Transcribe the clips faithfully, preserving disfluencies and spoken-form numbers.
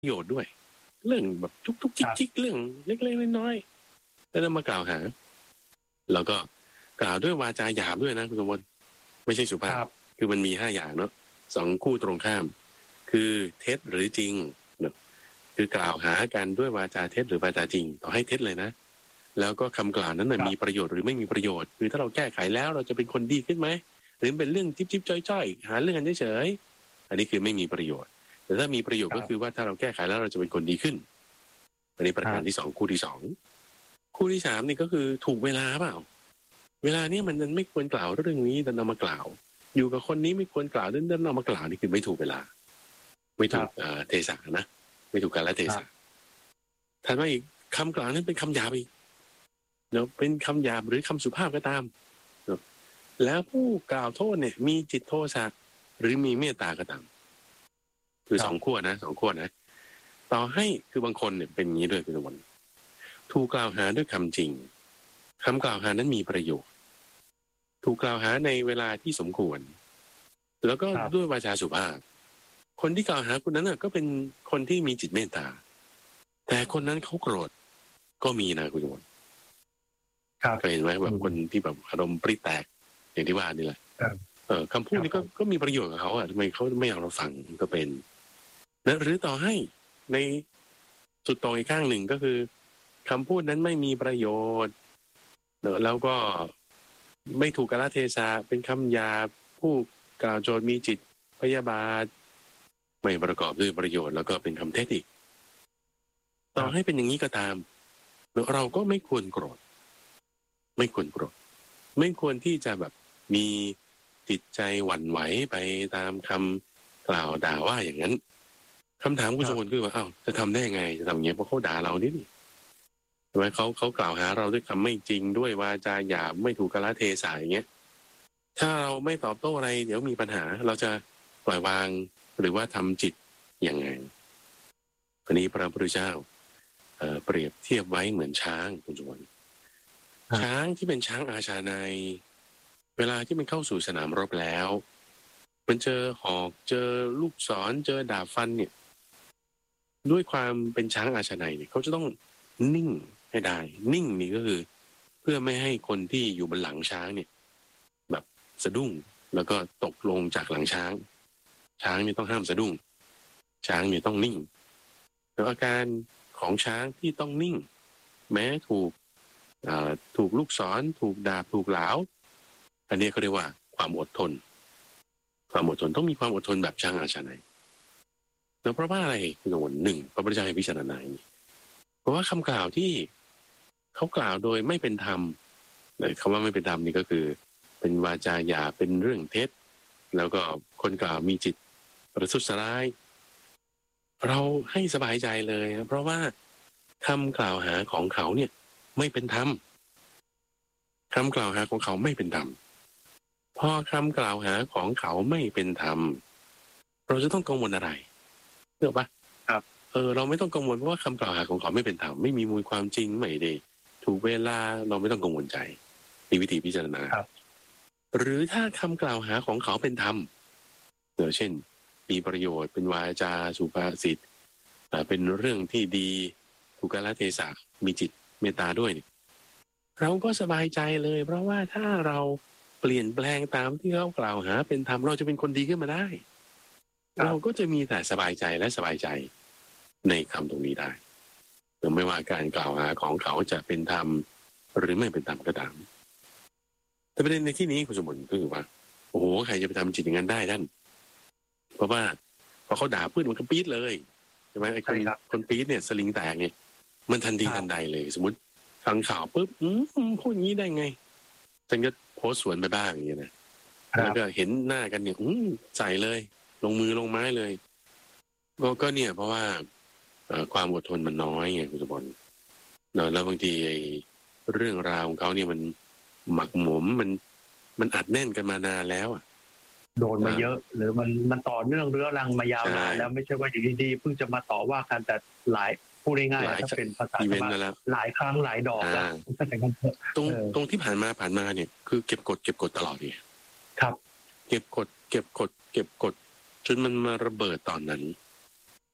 โยชน์ด้วยเรื่องแบบทุกๆจิกๆเรื่องเล็กๆน้อยๆแล้วนำมากล่าวหาแล้วก็กล่าวด้วยวาจาหยาบด้วยนะคุณสมบัติไม่ใช่สุภาพคือมันมีห้าอย่างเนาะสองคู่ตรงข้ามคือเท็จหรือจริงเนาะคือกล่าวหากันด้วยวาจาเท็จหรือวาจาจริงต่อให้เท็จเลยนะแล้วก็คำกล่าวนั้นนะมีประโยชน์หรือไม่มีประโยชน์คือถ้าเราแก้ไขแล้วเราจะเป็นคนดีขึ้นไหมหรือเป็นเรื่องจิ๊บๆจ้อยๆหาเรื่องกันเฉยๆอันนี้คือไม่มีประโยชน์แต่ถ้ามีประโยชน์ก็คือว่าถ้าเราแก้ไขแล้วเราจะเป็นคนดีขึ้นอันนี้ประการที่สองคู่ที่สองคู่ที่สามนี่ก็คือถูกเวลาเปล่าเวลาเนี่ยมันไม่ควรกล่าวเรื่องนี้ดันเอามากล่าวอยู่กับคนนี้ไม่ควรกล่าวดันดันเอามากล่าวนี่คือไม่ถูกเวลาไม่ถูกเทศะนะไม่ถูกกาลเทศะถัดมาอีกคำกล่าวนั้นเป็นคำหยาบอีกเนาะเป็นคำหยาบหรือคำสุภาพก็ตามเนาะแล้วผู้กล่าวโทษเนี่ยมีจิตโทสะหรือมีเมตตาก็ตามคือสองขั้วนะสองขั้วนะต่อให้คือบางคนเนี่ยเป็นอย่างนี้ด้วยคุณวันถูกกล่าวหาด้วยคำจริงคำกล่าวหานั้นมีประโยชน์ถูกกล่าวหาในเวลาที่สมควรแล้วก็ด้วยวาจาสุภาพคนที่กล่าวหาคนนั้นน่ะก็เป็นคนที่มีจิตเมตตาแต่คนนั้นเขาโกรธก็มีนะคุณวันเคยเห็นไหมแบบคนที่แบบอารมณ์ปริแตกอย่างที่ว่านี่แหละเออคำพูดนี้ก็ก็มีประโยชน์กับเขาอ่ะทำไมเขาไม่อยากเราฟังก็เป็นนะหรือต่อให้ในสุดตรงอีกข้างหนึ่งก็คือคำพูดนั้นไม่มีประโยชน์เนอะแล้วก็ไม่ถูกกาลเทศะเป็นคำหยาบผู้กล่าวโจทย์มีจิตพยาบาทไม่ประกอบด้วยประโยชน์แล้วก็เป็นคำเท็จอีกต่อให้เป็นอย่างนี้ก็ตามเราก็ไม่ควรโกรธไม่ควรโกรธไม่ควรที่จะแบบมีจิตใจหวั่นไหวไปตามคำกล่าวด่าว่าอย่างนั้นคำถามคุณสมบูรณ์คือว่าอ้าวจะทำได้ยังไงจะทำอย่างนี้เพราะเขาด่าเรานี่นี่ใช่ไหมเขาเขากล่าวหาเราด้วยคำไม่จริงด้วยวาจาหยาบไม่ถูกกาลเทศะอย่างเงี้ยถ้าเราไม่ตอบโต้อะไรเดี๋ยวมีปัญหาเราจะปล่อยวางหรือว่าทำจิตยังไงอันนี้พระพุทธเจ้าเอ่อเปรียบเทียบไว้เหมือนช้างคุณสมบูรณ์ช้างที่เป็นช้างอาชาในเวลาที่มันเข้าสู่สนามรบแล้วมันเจอหอกเจอลูกศรเจอดาบฟันเนี่ยด้วยความเป็นช้างอาชาในเนี่ยเขาจะต้องนิ่งให้ได้นิ่งนี่ก็คือเพื่อไม่ให้คนที่อยู่บนหลังช้างเนี่ยแบบสะดุ้งแล้วก็ตกลงจากหลังช้างช้างเนี่ยต้องห้ามสะดุ้งช้างเนี่ยต้องนิ่งแล้วอาการของช้างที่ต้องนิ่งแม้ถูกถูกลูกศรถูกดาบถูกเหลาอันนี้เขาเรียกว่าความอดทนความอดทนต้องมีความอดทนแบบช้างอาชาในแล้วเพราะว่าอะไรคุณหนหนึ่งพระพุทธเจ้าให้พิจารณาเพราะว่าคำกล่าวที่เขากล่าวโดยไม่เป็นธรรมคำว่าไม่เป็นธรรมนี่ก็คือเป็นวาจาหยาเป็นเรื่องเท็จแล้วก็คนกล่าวมีจิตประทุษร้ายเราให้สบายใจเลยนะเพราะว่าคำกล่าวหาของเขาเนี่ยไม่เป็นธรรมคำกล่าวหาของเขาไม่เป็นธรรมพอคำกล่าวหาของเขาไม่เป็นธรรมเราจะต้องกังวลอะไรเนอะปะครับเออเราไม่ต้องกังวลเพราะว่าคำกล่าวหาของเขาไม่เป็นธรรมไม่มีมูลความจริงไม่ได้ถูกเวลาเราไม่ต้องกังวลใจมีวิธีพิจารณาหรือถ้าคำกล่าวหาของเขาเป็นธรรมเนอะเช่นมีประโยชน์เป็นวาจาสุภาษิตเป็นเรื่องที่ดีถูกกาลเทศะมีจิตเมตตาด้วยเราก็สบายใจเลยเพราะว่าถ้าเราเปลี่ยนแปลงตามที่เขากล่าวหาเป็นธรรมเราจะเป็นคนดีขึ้นมาได้เราก็จะมีแต่สบายใจและสบายใจในคำตรงนี้ได้ไม่ว่าการกล่าวหาของเขาจะเป็นธรรมหรือไม่เป็นธรรมก็ตามแต่ประเด็นในที่นี้คุณสมบัติก็คือว่าโอ้โหใครจะไปทำจิตอย่างนั้นได้ท่านเพราะว่าพอเขาด่าพื้นมันก็ปี๊ดเลยใช่ไหมไอ้คนคนปี๊ดเนี่ยสลิงแตกเนี่ยมันทันทีทันใดเลยสมมติฟังข่าวปุ๊บอืมพูดอย่างนี้ได้ไงฉันก็โพสสวนไปบ้างอย่างเงี้ยนะแล้วก็เห็นหน้ากันเนี่ยอืมใส่เลยลงมือลงไม้เลยก็ก็เนี่ยเพราะว่าความอดทนมันน้อยไงคุณสมบัติเนาะแล้วบางทีไอ้เรื่องราวของเขาเนี่ยมันหมักหมมมันมันอัดแน่นกันมานานแล้วอ่ะโดนมาเยอะหรือมันมันต่อเนื่องเรื้อรังมายาวนานแล้วไม่ใช่ว่าอยู่ดีๆเพิ่งจะมาต่อว่ากันแต่หลายพูดง่ายๆถ้าเป็นภาษาชาวบ้านหลายครั้งหลายดอกแล้วตรงตรงที่ผ่านมาผ่านมาเนี่ยคือเก็บกดเก็บกดตลอดเลยครับเก็บกดเก็บกดเก็บกดจนมันมาระเบิดตอนนั้น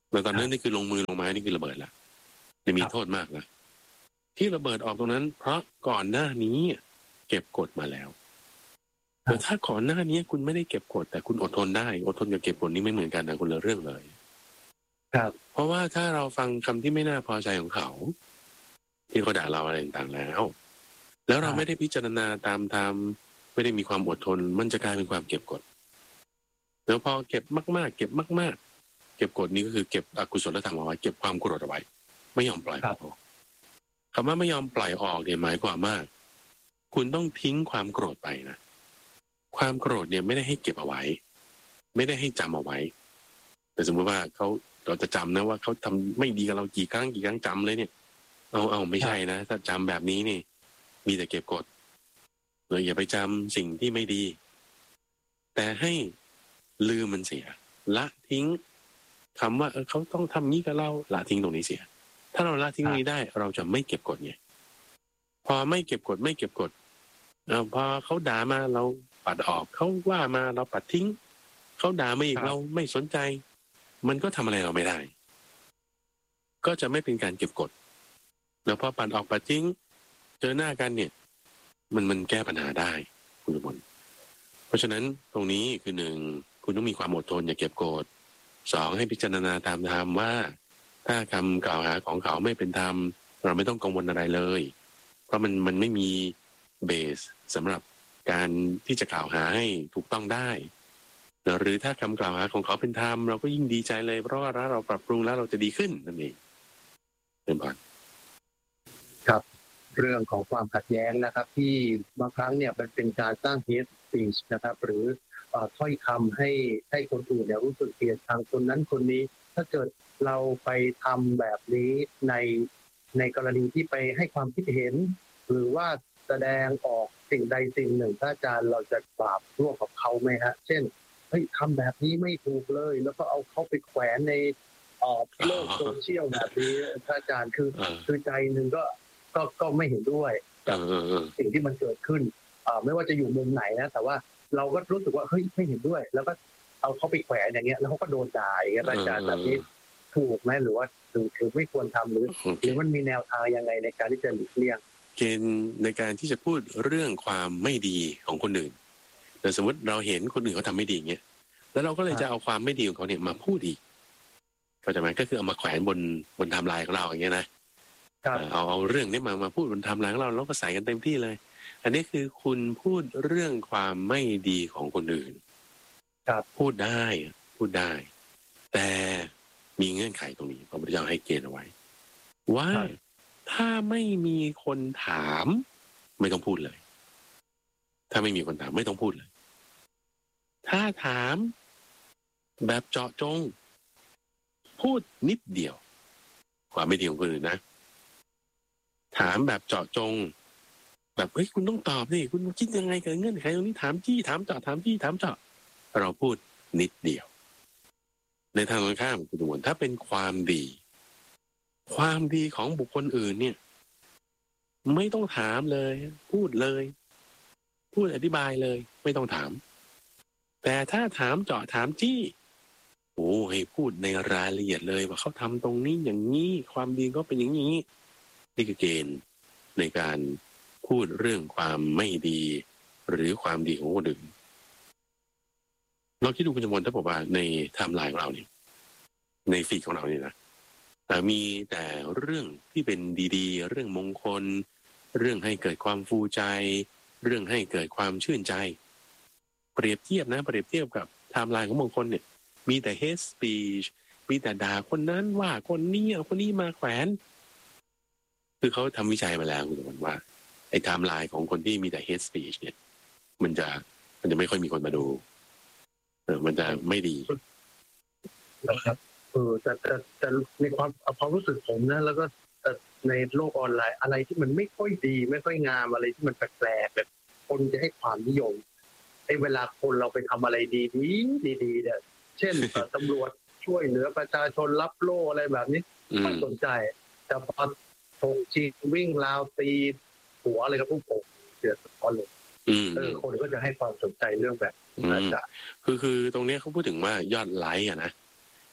แต่ตอนนั้นนี่คือลงมือลงไม้นี่คือระเบิดละจะมีโทษมากนะที่ระเบิดออกตรงนั้นเพราะก่อนหน้านี้เก็บกดมาแล้วแต่ถ้าก่อนหน้านี้คุณไม่ได้เก็บกดแต่คุณอดทนได้อดทนกับเก็บกดนี้ไม่เหมือนกันนะคนละเรื่องเลยครับเพราะว่าถ้าเราฟังคำที่ไม่น่าพอใจของเขาที่เขาด่าเราอะไรต่างๆแล้วแล้วเราไม่ได้พิจารณาตามตามไม่ได้มีความอดทนมันจะกลายเป็นความเก็บกดแล้วพอเก็บมากๆเก็บมากๆเก็บกดนี้ก็คือเก็บอกุศลธรรมเอาไว้เก็บความโกรธเอาไว้ไม่ยอมปล่อยออกคำว่าไม่ยอมปล่อยออกเนี่ยหมายความว่าคุณต้องทิ้งความโกรธไปนะความโกรธเนี่ยไม่ได้ให้เก็บเอาไว้ไม่ได้ให้จำเอาไว้แต่สมมติว่าเขาเราจะจำนะว่าเขาทำไม่ดีกับเรากี่ครั้งกี่ครั้งจำเลยเนี่ยเอาเอาไม่ใช่นะถ้าจำแบบนี้นี่มีแต่เก็บกดเลยอย่าไปจำสิ่งที่ไม่ดีแต่ให้ลืมมันเสียละทิ้งคำว่าเออเขาต้องทำนี้กับเราละทิ้งตรงนี้เสียถ้าเราละทิ้งตรงนี้ได้เราจะไม่เก็บกดไงพอไม่เก็บกดไม่เก็บกดเอาพอเขาด่ามาเราปัดออกเขาว่ามาเราปัดทิ้งเขาด่ามาอีกเราไม่สนใจมันก็ทำอะไรเราไม่ได้ก็จะไม่เป็นการเก็บกดแล้วพอปัดออกปัดทิ้งเจอหน้ากันเนี่ยมันมันแก้ปัญหาได้คุณสมบัติเพราะฉะนั้นตรงนี้คือหนึ่งคุณต้องมีความอดทนอย่าเก็บกดสองให้พิจารณาตามธรรมว่าถ้าคำกล่าวหาของเขาไม่เป็นธรรมเราไม่ต้องกังวลอะไรเลยเพราะมันมันไม่มีเบสสำหรับการที่จะกล่าวหาให้ถูกต้องได้หรือถ้าคำกล่าวหาของเขาเป็นธรรมเราก็ยิ่งดีใจเลยเพราะว่าเราปรับปรุงแล้วเราจะดีขึ้นนั่นเองเป็นผ่านครับเรื่องของความขัดแย้งนะครับที่บางครั้งเนี่ยมันเป็นการสร้าง hate speech นะครับหรือถ้อยคำให้ให้คนอื่นเนี่ยรู้สึกเกลียดชังคนนั้นคนนี้ถ้าเกิดเราไปทำแบบนี้ในในกรณีที่ไปให้ความคิดเห็นหรือว่าแสดงออกสิ่งใดสิ่งหนึ่งถ้าอาจารย์เราจะปราบร่วมกับเขาไหมฮะเช่นเฮ้ยทำแบบนี้ไม่ถูกเลยแล้วก็เอาเขาไปแขวนในโลกโซเชียลแบบนี้ท่านอาจารย์คือคือใจหนึ่งก็ก็ก็ไม่เห็นด้วยกับสิ่งที่มันเกิดขึ้นไม่ว่าจะอยู่มุมไหนนะแต่ว่าเราก็รู้สึกว่าเฮ้ยไม่เห็นด้วยแล้วก็เอาเขาไปแขวนอย่างเงี้ยแล้วเขาก็โดนด่าอย่างเงี้ยอาจารย์แบบนี้ถูกไหมหรือว่าถือถือไม่ควรทำหรือหรือมันมีแนวทางยังไงในการที่จะหลีกเลี่ยงเกณฑ์ในการที่จะพูดเรื่องความไม่ดีของคนอื่นแต่สมมติเราเห็นคนอื่นเขาทำไม่ดีเงี้ยแล้วเราก็เลยจะเอาความไม่ดีของเขาเนี่ยมาพูดอีกเข้าใจไหมก็คือเอามาแขวนบนบนไทม์ไลน์ของเราอย่างเงี้ยนะเอาเอาเรื่องนี้มามาพูดบนไทม์ไลน์ของเราแล้วก็ใส่กันเต็มที่เลยอันนี้คือคุณพูดเรื่องความไม่ดีของคนอื่นพูดได้พูดได้แต่มีเงื่อนไขตรงนี้พระพุทธเจ้าให้เกณฑ์เอาไว้ว่าถ้าไม่มีคนถามไม่ต้องพูดเลยถ้าไม่มีคนถามไม่ต้องพูดเลยถ้าถามแบบเจาะจงพูดนิดเดียวความไม่ดีของคนอื่นนะถามแบบเจาะจงแบบเฮ้ยคุณต้องตอบสิคุณคิดยังไงกับเงื่อนไขตรงนี้ถามจี้ถามเจาะถามจี้ถามเจาะเราพูดนิดเดียวในทางตรงข้ามคุณทุกคนถ้าเป็นความดีความดีของบุคคลอื่นเนี่ยไม่ต้องถามเลยพูดเลยพูดอธิบายเลยไม่ต้องถามแต่ถ้าถามเจาะถามจี้โอ้ให้พูดในรายละเอียดเลยว่าเขาทำตรงนี้อย่างนี้ความดีก็เป็นอย่างนี้นี่คือเกณฑ์ในการพูดเรื่องความไม่ดีหรือความดีของคนอื่นเราคิดดูคุณจำนวนถ้าบอกว่าในไทม์ไลน์ของเราเนี่ยในฟีดของเราเนี่ยนะแต่มีแต่เรื่องที่เป็นดีๆเรื่องมงคลเรื่องให้เกิดความฟูใจเรื่องให้เกิดความชื่นใจเปรียบเทียบนะเปรียบเทียบกับไทม์ไลน์ของบางคนเนี่ยมีแต่ hate speech มีแต่ด่าคนนั้นว่าคนนี้เอาคนนี้มาแขวนคือเขาทำวิจัยมาแล้วคุณสมบัติว่าไอ้ไทม์ไลน์ของคนที่มีแต่ hate speech เนี่ยมันจะมันจะไม่ค่อยมีคนมาดูเออมันจะไม่ดีนะครับเออแต่แต่แต่ในความความรู้สึกผมนะแล้วก็ในโลกออนไลน์อะไรที่มันไม่ค่อยดีไม่ค่อยงามอะไรที่มันแปลกๆแบบคนจะให้ความนิยมไอ้เวลาคนเราไปทำอะไรดีๆดีๆเนี่ยเช่นตำรวจช่วยเหลือประชาชนรับโล่อะไรแบบนี้ไม่สนใจแต่พอธงชีวิ่งราวตีหัวอะไรกับพวกผมเดือดร้อนเลยเออคนก็จะให้ความสนใจเรื่องแบบนั้นจ้ะคือคือตรงนี้เขาพูดถึงว่ายอดไลค์อะนะ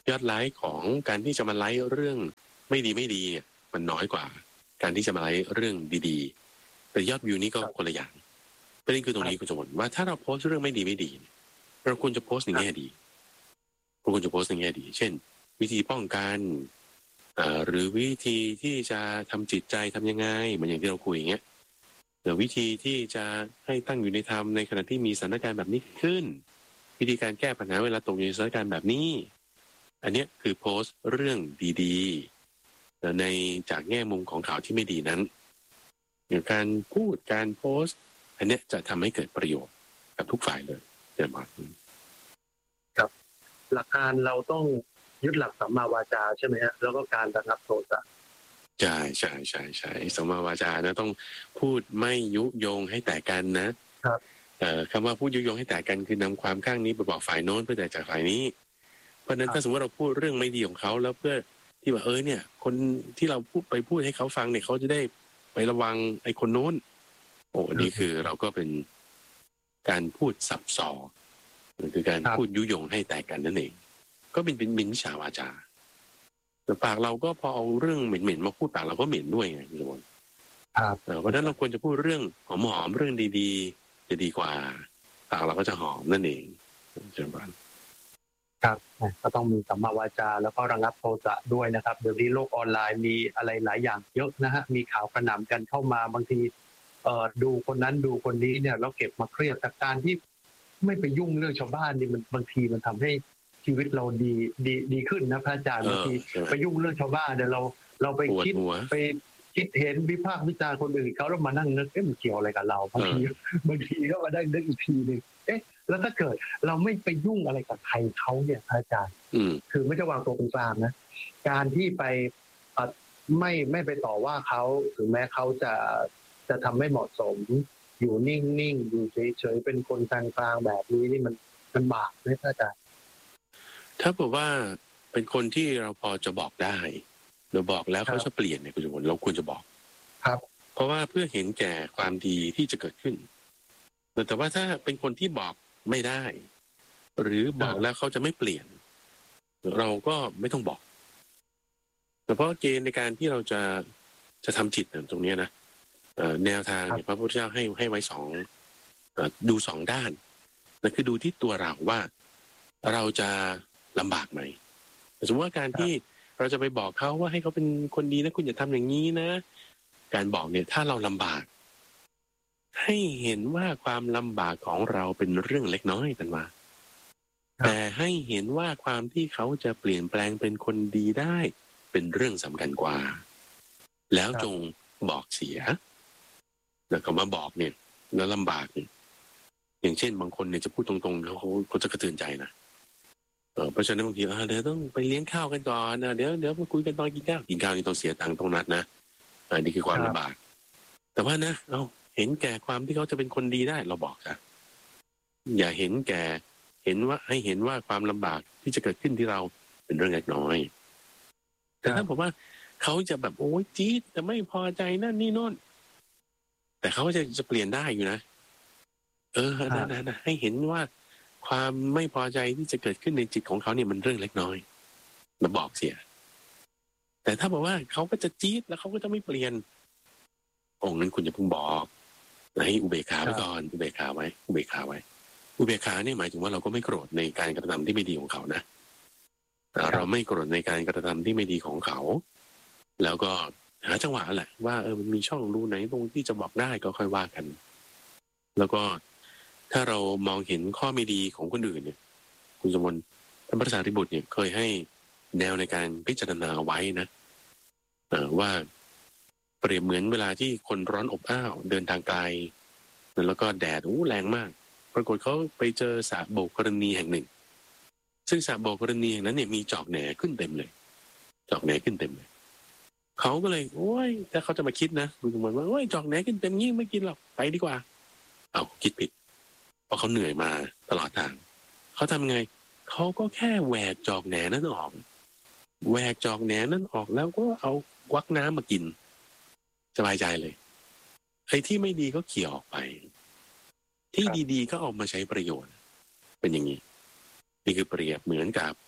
ยอดไลค์ของการที่จะมาไลค์เรื่องไม่ดีไม่ดีเนี่ยมันน้อยกว่าการที่จะมาไลค์เรื่องดีๆแต่ยอดวิวนี้ก็คนละอย่างประเด็นคือตรงนี้คุณสมบัติว่าถ้าเราโพสต์เรื่องไม่ดีไม่ดีเราควรจะโพสต์ในแง่ดีเราควรจะโพสต์ในแง่ดีเช่นวิธีป้องกันหรือวิธีที่จะทำจิตใจทำยังไงเหมือนอย่างที่เราคุยอย่างเงี้ยหรือวิธีที่จะให้ตั้งอยู่ในธรรมในขณะที่มีสถานการณ์แบบนี้ขึ้นวิธีการแก้ปัญหาเวลาตกอยู่ในสถานการณ์แบบนี้อันนี้คือโพสต์เรื่องดีๆแต่ในจากแง่มุมของข่าวที่ไม่ดีนั้นอย่างการพูดการโพสต์อันนี้จะทำให้เกิดประโยชน์กับทุกฝ่ายเลยเดี๋ยวมาครับหลักการเราต้องยึดหลักสัมมาวาจาใช่ไหมฮะแล้วก็การระงับโทสะใช่ใช่ใช่ใช่สัมมาวาจานะต้องพูดไม่ยุยงให้แตกกันนะครับเอ่อคำว่าพูดยุยงให้แตกกันคือนำความข้างนี้ไปบอกฝ่ายโน้นเพื่อแตกจากฝ่ายนี้เพราะนั้นถ้าสมมติเราพูดเรื่องไม่ดีของเขาแล้วเพื่อที่ว่าเออเนี่ยคนที่เราพูดไปพูดให้เขาฟังเนี่ยเขาจะได้ไประวังไอ้คนโน้นโอ้นี่คือเราก็เป็นการพูดสับสอคือการพูดยุยงให้แตกกันนั่นเองก็เป็นเป็นมิจฉาวาจาแต่ปากเราก็พอเอาเรื่องเหม็นๆมาพูดปากเราก็เหม็นด้วยไงคุณสมบัติเพราะฉะนั้นเราควรจะพูดเรื่องหอมๆเรื่องดีๆจะดีกว่าปากเราก็จะหอมนั่นเองเช่นกันครับก็ต้องมีสัมมาวาจาแล้วก็ระงับโทสะด้วยนะครับเดี๋ยวนี้โลกออนไลน์มีอะไรหลายอย่างเยอะนะฮะมีข่าวกระหน่ำกันเข้ามาบางทีเอ่อดูคนนั้นดูคนนี้เนี่ยแล้วเก็บมาเครียดจากการที่ไม่ไปยุ่งเรื่องชาวบ้านนี่มันบางทีมันทำให้ชีวิตเราดีดีดีขึ้นนะพระอาจารย์บางทีไปยุ่งเรื่องชาวบ้านเดี๋ยวเราเราไปคิดไปคิดเห็นวิพากษ์วิจารณ์คนอื่นเขาแล้วมานั่งนึกเอ๊ะมันเกี่ยวอะไรกับเราบางทีบางทีก็มาได้นึกอีกทีนึงเอ๊ะแล้วถ้าเกิดเราไม่ไปยุ่งอะไรกับใครเขาเนี่ยอาจารย์คือไม่จะวางตัวเป็นกลางนะการที่ไปไม่ไม่ไปต่อว่าเขาถึงแม้เขาจะจะทำไม่เหมาะสมอยู่นิ่งๆอยู่เฉยๆเป็นคนกลางๆแบบนี้นี่มันมันบาปไหมอาจารย์ถ้าบอกว่าเป็นคนที่เราพอจะบอกได้เราบอกแล้วเขาจะเปลี่ยนเนี่ยคุณสมบัติเราควรจะบอกครับเพราะว่าเพื่อเห็นแก่ความดีที่จะเกิดขึ้นแต่ว่าถ้าเป็นคนที่บอกไม่ได้หรือบอกแล้วเขาจะไม่เปลี่ยนเราก็ไม่ต้องบอกแต่เพราะเกณฑ์ในการที่เราจะจะทำจิตตรงนี้นะแนวทางเนี่ยพระพุทธเจ้าให้ให้ไว้สองดูสองด้านนั่นคือดูที่ตัวเราว่าเราจะลำบากไหมสมมติว่าการที่เราจะไปบอกเขาว่าให้เขาเป็นคนดีนะคุณอย่าทำอย่างนี้นะการบอกเนี่ยถ้าเราลำบากให้เห็นว่าความลำบากของเราเป็นเรื่องเล็กน้อยกันมาแต่ให้เห็นว่าความที่เขาจะเปลี่ยนแปลงเป็นคนดีได้เป็นเรื่องสำคัญกว่าแล้วจงบอกเสียแล้วก็มาบอกเนี่ยแล้วลำบากเนี่ยอย่างเช่นบางคนเนี่ยจะพูดตรงๆเขาเขาจะกระเทือนใจนะเพราะฉะนั้นบางทีเดี๋ยวต้องไปเลี้ยงข้าวกันก่อนนะเดี๋ยวเดี๋ยวมาคุยกันตอนกินข้าวกินข้าวนี่ต้องเสียตังค์ต้องนัดนะอันนี้คือความลำบากแต่ว่านะเอาเห็นแก่ความที่เขาจะเป็นคนดีได้เราบอกจ้ะอย่าเห็นแก่เห็นว่าให้เห็นว่าความลำบากที่จะเกิดขึ้นที่เราเป็นเรื่องเล็กน้อยแต่ถ้าผมว่าเขาจะแบบโอ้ยจี๊ดแต่ไม่พอใจนั่นนี่โน่นแต่เขาจะจะเปลี่ยนได้อยู่นะเออนะนะนะให้เห็นว่าความไม่พอใจที่จะเกิดขึ้นในจิตของเขาเนี่ยมันเรื่องเล็กน้อยมาบอกเสียแต่ถ้าบอกว่าเขาก็จะจี๊ดแล้วเขาก็จะไม่เปลี่ยนองค์นั้นคุณจะเพิ่งบอกให้อุเบกขาไว้ก่อนอุเบกขาไว้อุเบกขาไว้อุเบกขาเนี่ยหมายถึงว่าเราก็ไม่โกรธในการกระทำที่ไม่ดีของเขานะเราไม่โกรธในการกระทำที่ไม่ดีของเขาแล้วก็หาจังหวะแหละว่าเออมันมีช่องรูไหนตรงที่จะบอกได้ก็ค่อยว่ากันแล้วก็ถ้าเรามองเห็นข้อไม่ดีของคนอื่นเนี่ยคุณสมบัติท่านพระสารีบุตรเนี่ยเคยให้แนวในการพิจารณาไว้นะว่าเปรียบเหมือนเวลาที่คนร้อนอบอ้าวเดินทางไกลแล้วก็แดดอู้แรงมากปรากฏเขาไปเจอสระโบกกรณีแห่งหนึ่งซึ่งสระโบกกรณีแห่งนั้นเนี่ยมีจอกแหน่ขึ้นเต็มเลยจอกแหน่ขึ้นเต็มเลยเขาก็เลยโอ้ยแต่เขาจะมาคิดนะคุณสมบัติว่าโอ้ยจอกแหน่ขึ้นเต็มงี้ไม่กินหรอกไปดีกว่าเอาคิดผิดเพราะเขาเหนื่อยมาตลอดทางเขาทำไงเขาก็แค่แหวกจอกแหนนั้นออกแหวกจอกแหนนั้นออกแล้วก็เอาควักน้ำมากินสบายใจเลยไอ้ที่ไม่ดีก็เขี่ยออกไปที่ดีๆก็ออกมาใช้ประโยชน์เป็นอย่างนี้นี่คือเปรียบเหมือนกับ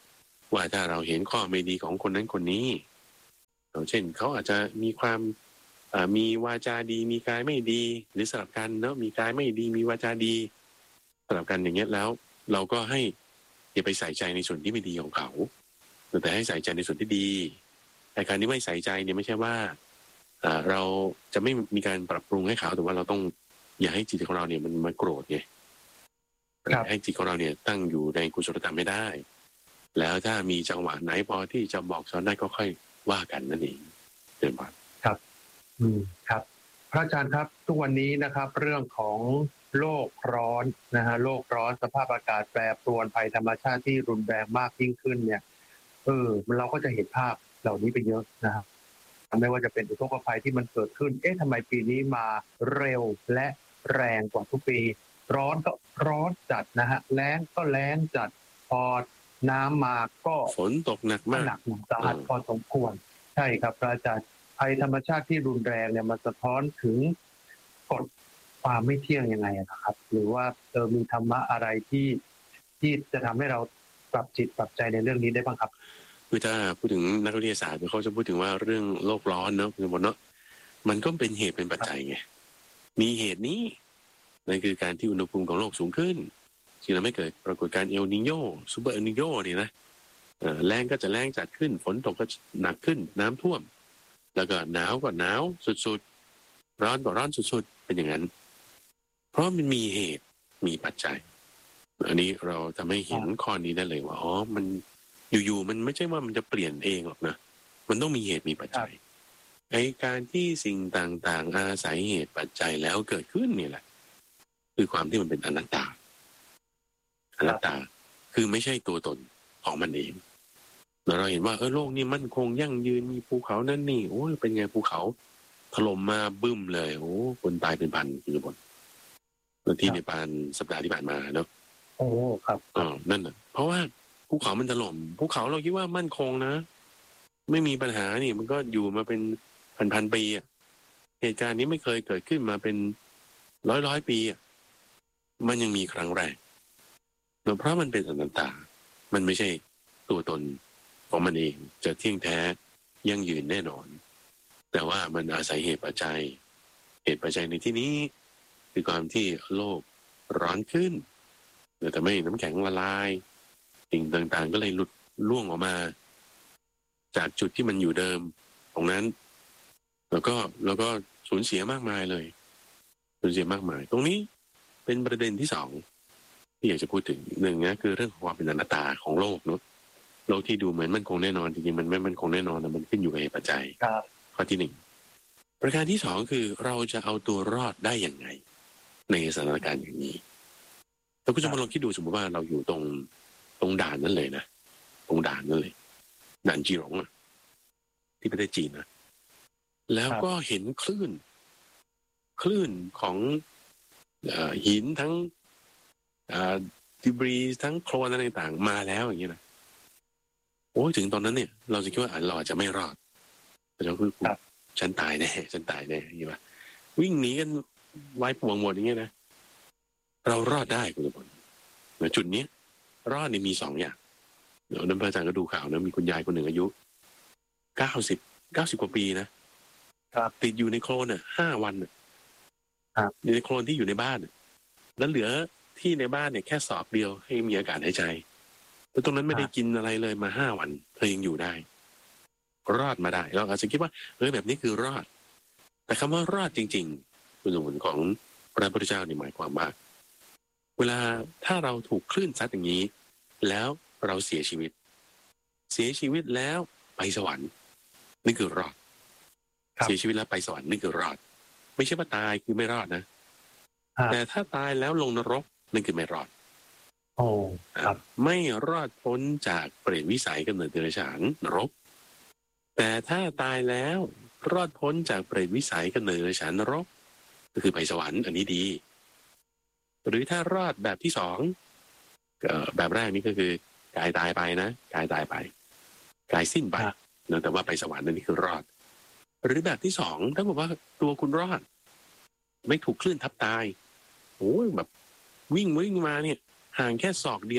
ว่าถ้าเราเห็นข้อไม่ดีของคนนั้นคนนี้เช่นเขาอาจจะมีความมีวาจาดีมีกายไม่ดีหรือสลับกันเนาะมีกายไม่ดีมีวาจาดีสลับกันอย่างเงี้ยแล้วเราก็ให้อย่าไปใส่ใจในส่วนที่ไม่ดีของเขาแต่ให้ใส่ใจในส่วนที่ดีแต่การที่ไม่ใส่ใจเนี่ยไม่ใช่ว่าเราจะไม่มีการปรับปรุงให้เขาแต่ว่าเราต้องอย่าให้จิตของเราเนี่ยมันมาโกรธไงให้จิตของเราเนี่ยตั้งอยู่ในกุศลธรรมไม่ได้แล้วถ้ามีจังหวะไหนพอที่จะบอกสอนได้ก็ค่อยว่ากันนั่นเองเดินผ่านครับอืมครับพระอาจารย์ครับทุกวันนี้นะครับเรื่องของโลกร้อนนะฮะโลกร้อนสภาพอากาศแปรปรวนภัยธรรมชาติที่รุนแรงมากยิ่งขึ้นเนี่ยเออเราก็จะเห็นภาพเหล่านี้ไปเยอะนะครับไม่ว่าจะเป็นอุทกภัยที่มันเกิดขึ้นเอ๊ะทำไมปีนี้มาเร็วและแรงกว่าทุกปีร้อนก็ร้อนจัดนะฮะแล้งก็แล้งจัดพอน้ำมาก็ฝนตกหนักมากหนักหนักสาหัสพอสมควรใช่ครับพระอาจารย์ภัยธรรมชาติที่รุนแรงเนี่ยมันสะท้อนถึงกฎความไม่เที่ยงยังไงนะครับหรือว่าเออมีธรรมะอะไรที่ที่จะทำให้เราปรับจิตปรับใจในเรื่องนี้ได้บ้างครับคือถ้าพูดถึงนักวิทยาศาสตร์เขาจะพูดถึงว่าเรื่องโลกร้อนเนาะคุณสมบัติเนาะมันก็เป็นเหตุเป็นปัจจัยไงมีเหตุนี้นั่นคือการที่อุณหภูมิของโลกสูงขึ้นที่ทำให้เกิดปรากฏการณ์เอลนิโญซูเปอร์เอลนิโญนี่นะแรงก็จะแรงจัดขึ้นฝนตกก็หนักขึ้นน้ำท่วมแล้วก็หนาวก็หนาวสุดๆร้อนก็ร้อนสุดๆเป็นอย่างนั้นเพราะมันมีเหตุมีปัจจัยอันนี้เราทำให้เห็นข้อนี้ได้เลยว่าอ๋อมันอยู่ๆมันไม่ใช่ว่ามันจะเปลี่ยนเองหรอกนะมันต้องมีเหตุมีปัจจัยไอ้การที่สิ่งต่างๆอาศัยเหตุปัจจัยแล้วเกิดขึ้นนี่แหละคือความที่มันเป็นอนัตตาอนัตตาคือไม่ใช่ตัวตนของมันเองเราเห็นว่าเออโลกนี้มั่นคงยั่งยืนมีภูเขานั่นนี่โอ้ยเป็นไงภูเขาถล่มมาบึ้มเลยโอ้คนตายเป็นพันอยู่บนที่ในปานสัปดาห์ที่ผ่านมาเนาะโอ้ครับอ๋อนั่นน่ะเพราะว่าภูเขามันถล่มภูเขาเราคิดว่ามั่นคงนะไม่มีปัญหานี่มันก็อยู่มาเป็นพันพันปีอ่ะเหตุการณ์นี้ไม่เคยเกิดขึ้นมาเป็นร้อยร้อยปีอ่ะมันยังมีครั้งแรกเพราะมันเป็นอนัตตามันไม่ใช่ตัวตนของมันเองจะเที่ยงแท้ยั่งยืนแน่นอนแต่ว่ามันอาศัยเหตุปัจจัยเหตุปัจจัยในที่นี้คือความที่โลกร้อนขึ้นแต่ไม่น้ำแข็งละลายสิ่งต่างๆก็เลยหลุดล่วงออกมาจากจุดที่มันอยู่เดิมตรงนั้นแล้วก็แล้วก็สูญเสียมากมายเลยสูญเสียมากมายตรงนี้เป็นประเด็นที่สองที่อยากจะพูดถึงหนึ่งนะคือเรื่องของความเป็นอนัตตาของโลกเนาะโลกที่ดูเหมือนมันคงแน่นอนจริงๆมันไม่มันคงแน่นอนแต่มันขึ้นอยู่กับเหตุปัจจัยข้อที่หนึ่งประการที่สองคือเราจะเอาตัวรอดได้อย่างไรในสถานการณ์อย่างนี้เราก็จะมาลองคิดดูสมมติว่าเราอยู่ตรงตรงด่านนั่นเลยนะตรงด่านนั่นเลยด่านจีหลงอ่ะที่ประเทศจีนนะแล้วก็เห็นคลื่นคลื่นของหินทั้งดิบรีทั้งโคลนอะไรต่างๆมาแล้วอย่างเงี้ยนะโอ้ถึงตอนนั้นเนี่ยเราจะคิดว่าเราอาจจะไม่รอดเราคือฉันตายแน่ฉันตายแน่อย่างเงี้ยวิ่งหนีกันไว้ป่วงหมดอย่างเงี้ยนะเรารอดได้คุณผู้ชมในจุดนี้รอดนี่มีสองอย่างเดี๋ยวน้ำพระอาจารย์ก็ดูข่าวนะมีคุณยายคนหนึ่งอายุเก้าสิบเก้าสิบกว่าปีนะติดอยู่ในโคลนอ่ะห้าวันอ่ะอยู่ในโคลนที่อยู่ในบ้านแล้วเหลือที่ในบ้านเนี่ยแค่สอบเดียวให้มีอากาศหายใจแล้วตรงนั้นไม่ได้กินอะไรเลยมาห้าวันเธอยังอยู่ได้รอดมาได้เราอาจจะคิดว่าเออแบบนี้คือรอดแต่คำว่ารอดจริงๆคุณสมบัติของพระพุทธเจ้านี่หมายความว่าเวลาถ้าเราถูกคลื่นซัดอย่างนี้แล้วเราเสียชีวิตเสียชีวิตแล้วไปสวรรค์นี่คือรอดเสียชีวิตแล้วไปสวรรค์นี่คือรอดไม่ใช่ว่าตายคือไม่รอดนะแต่ถ้าตายแล้วลงนรกนั่นคือไม่รอดโอ้ครับไม่รอดพ้นจากเปรตวิสัยกำเนิดเดรัจฉานนรกแต่ถ้าตายแล้วรอดพ้นจากเปรตวิสัยกำเนิดเดรัจฉานนรกก็คือไปสวรรค์อันนี้ดีหรือถ้ารอดแบบที่สองแบบแรกนี่ก็คือกายตายไปนะกายตายไปกายสิ้นไปแต่ว่าไปสวรรค์นั่นนี่คือรอดหรือแบบที่สองถ้าบอกว่าตัวคุณรอดไม่ถูกคลื่นทับตายโอ้ยแบบวิ่งวิ่งมาเนี่ยห่างแค่ศอกเดียวอ่ะ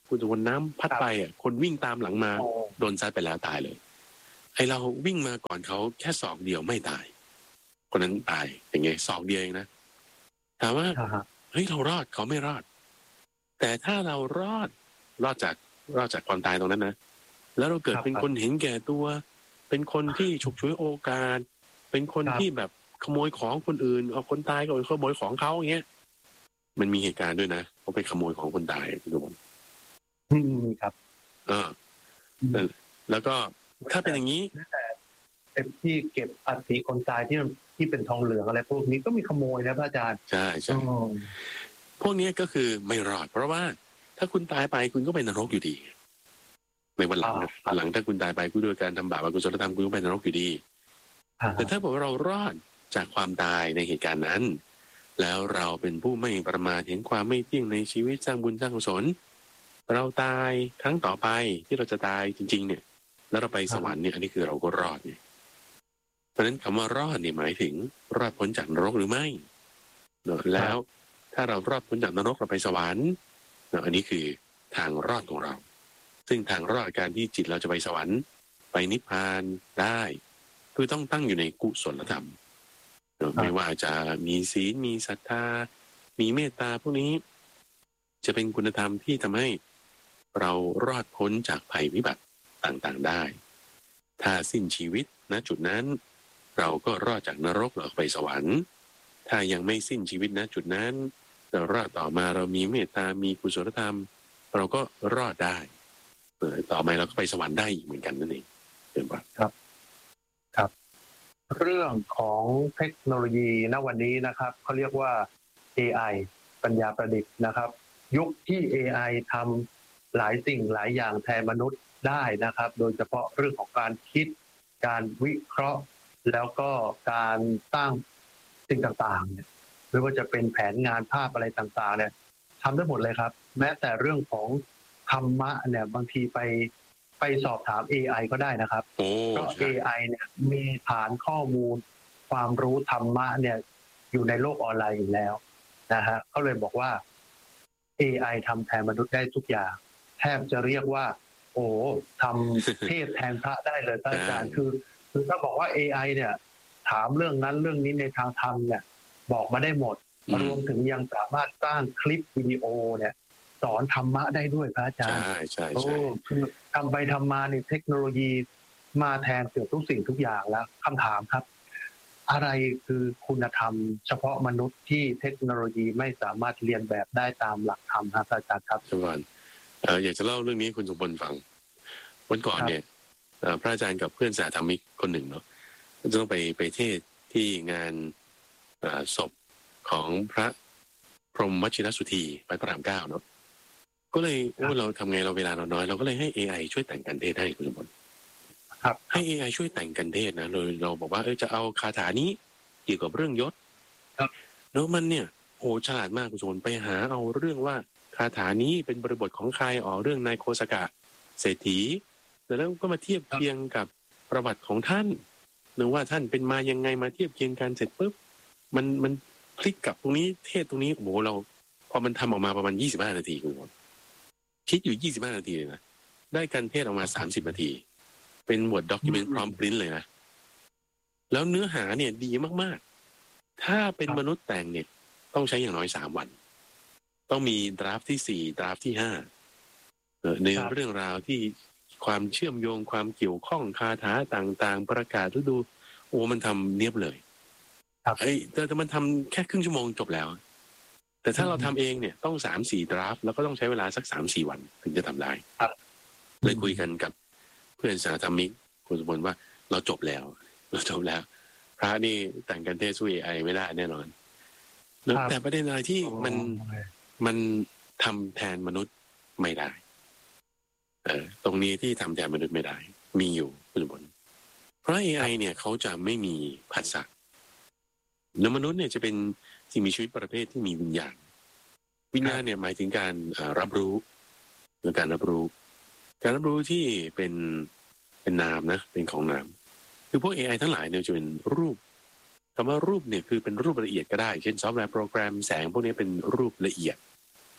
คุณจะวนน้ำพัดไปอ่ะคนวิ่งตามหลังมาโดนซัดไปแล้วตายเลยไอเราวิ่งมาก่อนเขาแค่ศอกเดียวไม่ตายคนนั้นตายอย่างไงศอกเดียวเองนะถามว่าเฮ้ยเรารอดเขาไม่รอดแต่ถ้าเรารอดรอดจากรอดจากความตายตรงนั้นนะแล้วเราเกิดเป็นคนเห็นแก่ตัวเป็นคนที่ฉกฉวยโอกาสเป็นคนที่แบบขโมยของคนอื่นเอาคนตายก็ไปขโมยของเขาอย่างเงี้ยมันมีเหตุการณ์ด้วยนะเขาไปขโมยของคนตายคุณผู้ชมครับเออแล้วก็ถ้าเป็นอย่างนี้แต่ที่เก็บอัฐิคนตายที่ที่เป็นทองเหลืองอะไรพวกนี้ก็มีขโมยนะพระอาจารย์ใช่ใช่พวกนี้ก็คือไม่รอดเพราะว่าถ้าคุณตายไปคุณก็ไปนรกอยู่ดีในวันหลังหลังถ้าคุณตายไปคุณด้วยการทำบาปอกุศลธรรมคุณก็ไปนรกอยู่ดีแต่ถ้าบอกว่าเรารอดจากความตายในเหตุการณ์นั้นแล้วเราเป็นผู้ไม่ประมาทเห็นความไม่เที่ยงในชีวิตสร้างบุญสร้างกุศลเราตายครั้งต่อไปที่เราจะตายจริงๆเนี่ยแล้วเราไปสวรรค์เนี่ยอันนี้คือเราก็รอดเนี่ยเพราะฉะนั้นคำว่ารอดเนี่ยหมายถึงรอดพ้นจากนรกหรือไม่แล้วถ้าเรารอดพ้นจากนรกเราไปสวรรค์อันนี้คือทางรอดของเราซึ่งทางรอดการที่จิตเราจะไปสวรรค์ไปนิพพานได้คือต้องตั้งอยู่ในกุศลธรรมไม่ว่าจะมีศีลมีศรัทธามีเมตตาพวกนี้จะเป็นคุณธรรมที่ทำให้เรารอดพ้นจากภัยวิบัติต่างๆได้ถ้าสิ้นชีวิตณจุดนั้นเราก็รอดจากนรกเราไปสวรรค์ถ้ายังไม่สิ้นชีวิตณจุดนั้นเรารอดต่อมาเรามีเมตตามีกุศลธรรมเราก็รอดได้เออต่อมาเราก็ไปสวรรค์ได้อีกเหมือนกันนั่นเองเป็นว่าครับครับเรื่องของเทคโนโลยีณวันนี้นะครับเขาเรียกว่า เอ ไอ ปัญญาประดิษฐ์นะครับยุคที่ เอ ไอ ทำหลายสิ่งหลายอย่างแทนมนุษย์ได้นะครับโดยเฉพาะเรื่องของการคิดการวิเคราะห์แล้วก็การสร้างสิ่งต่างๆเนี่ยไม่ว่าจะเป็นแผนงานภาพอะไรต่างๆเนี่ยทำได้หมดเลยครับแม้แต่เรื่องของธรรมะเนี่ยบางทีไปไปสอบถาม เอ ไอ ก็ได้นะครับเพราะ เอ ไอ เนี่ยมีฐานข้อมูลความรู้ธรรมะเนี่ยอยู่ในโลกออนไลน์อยู่แล้วนะฮะเขาเลยบอกว่า เอ ไอ ทำแทนมนุษย์ได้ทุกอย่างแทบจะเรียกว่าโอ้ทำเทศแทนพระได้เลยอาจารย์คือคือถ้าบอกว่า เอ ไอ เนี่ยถามเรื่องนั้นเรื่องนี้ในทางธรรมเนี่ยบอกมาได้หมดรวมถึงยังสามารถสร้างคลิปวิดีโอเนี่ยสอนธรรมะได้ด้วยพระอาจารย์ใช่ใช่ใช่คือทำไปทำมาในเทคโนโลยีมาแทนเกือบทุกสิ่งทุกอย่างแล้วคำถามครับอะไรคือคุณธรรมเฉพาะมนุษย์ที่เทคโนโลยีไม่สามารถเรียนแบบได้ตามหลักธรรมครับอาจารย์ครับสวัสดีอยากจะเล่าเรื่องนี้คุณสมบัติฟังวันก่อนเนี่ยพระอาจารย์กับเพื่อนสาธมิกคนหนึ่งเนาะจะต้องไปไปเทศที่งานศพของพระพรหมวชิรสุธีไปพระรามเก้าเนาะก็เลยโอ้เราทำไงเราเวลาเราน้อยเราก็เลยให้ เอ ไอ ช่วยแต่งกันเทศให้คุณสมบัติครับให้ เอ ไอ ช่วยแต่งกันเทศนะโดยเราบอกว่าเออจะเอาคาถานี้เกี่ยวกับเรื่องยศครับแล้วมันเนี่ยโอ้ฉลาดมากคุณสมบัติไปหาเอาเรื่องว่าคาถานี้เป็นบริบทของใครอ๋อเรื่องนายโคสกะเศรษฐีแล้วก็มาเทียบเคียงกับประวัติของท่านหรือว่าท่านเป็นมายังไงมาเทียบเคียงกันเสร็จปุ๊บมันมันคลิกกับตรงนี้เทศตรงนี้โอ้โหเราพอมันทำออกมาประมาณยี่สิบห้านาทีคุณผู้ชมคิดอยู่ยี่สิบห้านาทีเลยนะได้การเทศออกมาสามสิบนาทีเป็นบทด็อกิเมนต์พร้อมปริ้นเลยนะแล้วเนื้อหาเนี่ยดีมากๆถ้าเป็นมนุษย์แต่งเนี่ยต้องใช้อย่างน้อยสามวันต้องมีดราฟที่สี่ดราฟที่ห้าในเรื่องราวที่ความเชื่อมโยงความเกี่ยวข้องคาถาต่างๆประกาศฤดูโอ้มันทำเนียบเลยไอ้แต่มันทำแค่ครึ่งชั่วโมงจบแล้วแต่ถ้าเราทำเองเนี่ยต้องสามสี่ดราฟแล้วก็ต้องใช้เวลาสักสามสี่วันถึงจะทำได้เลยคุยกันกับเพื่อนสาธมิกคุณสมบัติว่าเราจบแล้วเราจบแล้วพระนี่แต่งกันเทศสู้ เอ ไอ ไม่ได้แน่นอนแต่ประเด็นอะไรที่มันมันทำแทนมนุษย์ไม่ได้เออตรงนี้ที่ทำแทนมนุษย์ไม่ได้มีอยู่คุณบนเพราะ เอ ไอ เนี่ยเขาจะไม่มีผัสสะแล้วมนุษย์เนี่ยจะเป็นสิ่งมีชีวิตประเภทที่มีวิญญาณวิญญาณเนี่ยหมายถึงการรับรู้หรือการรับรู้การรับรู้ที่เป็นเป็นนามนะเป็นของนามคือพวก เอ ไอ ทั้งหลายเนี่ยจะเป็นรูปคำว่ารูปเนี่ยคือเป็นรูปละเอียดก็ได้เช่นซอฟต์แวร์โปรแกรมแสงพวกนี้เป็นรูปละเอียด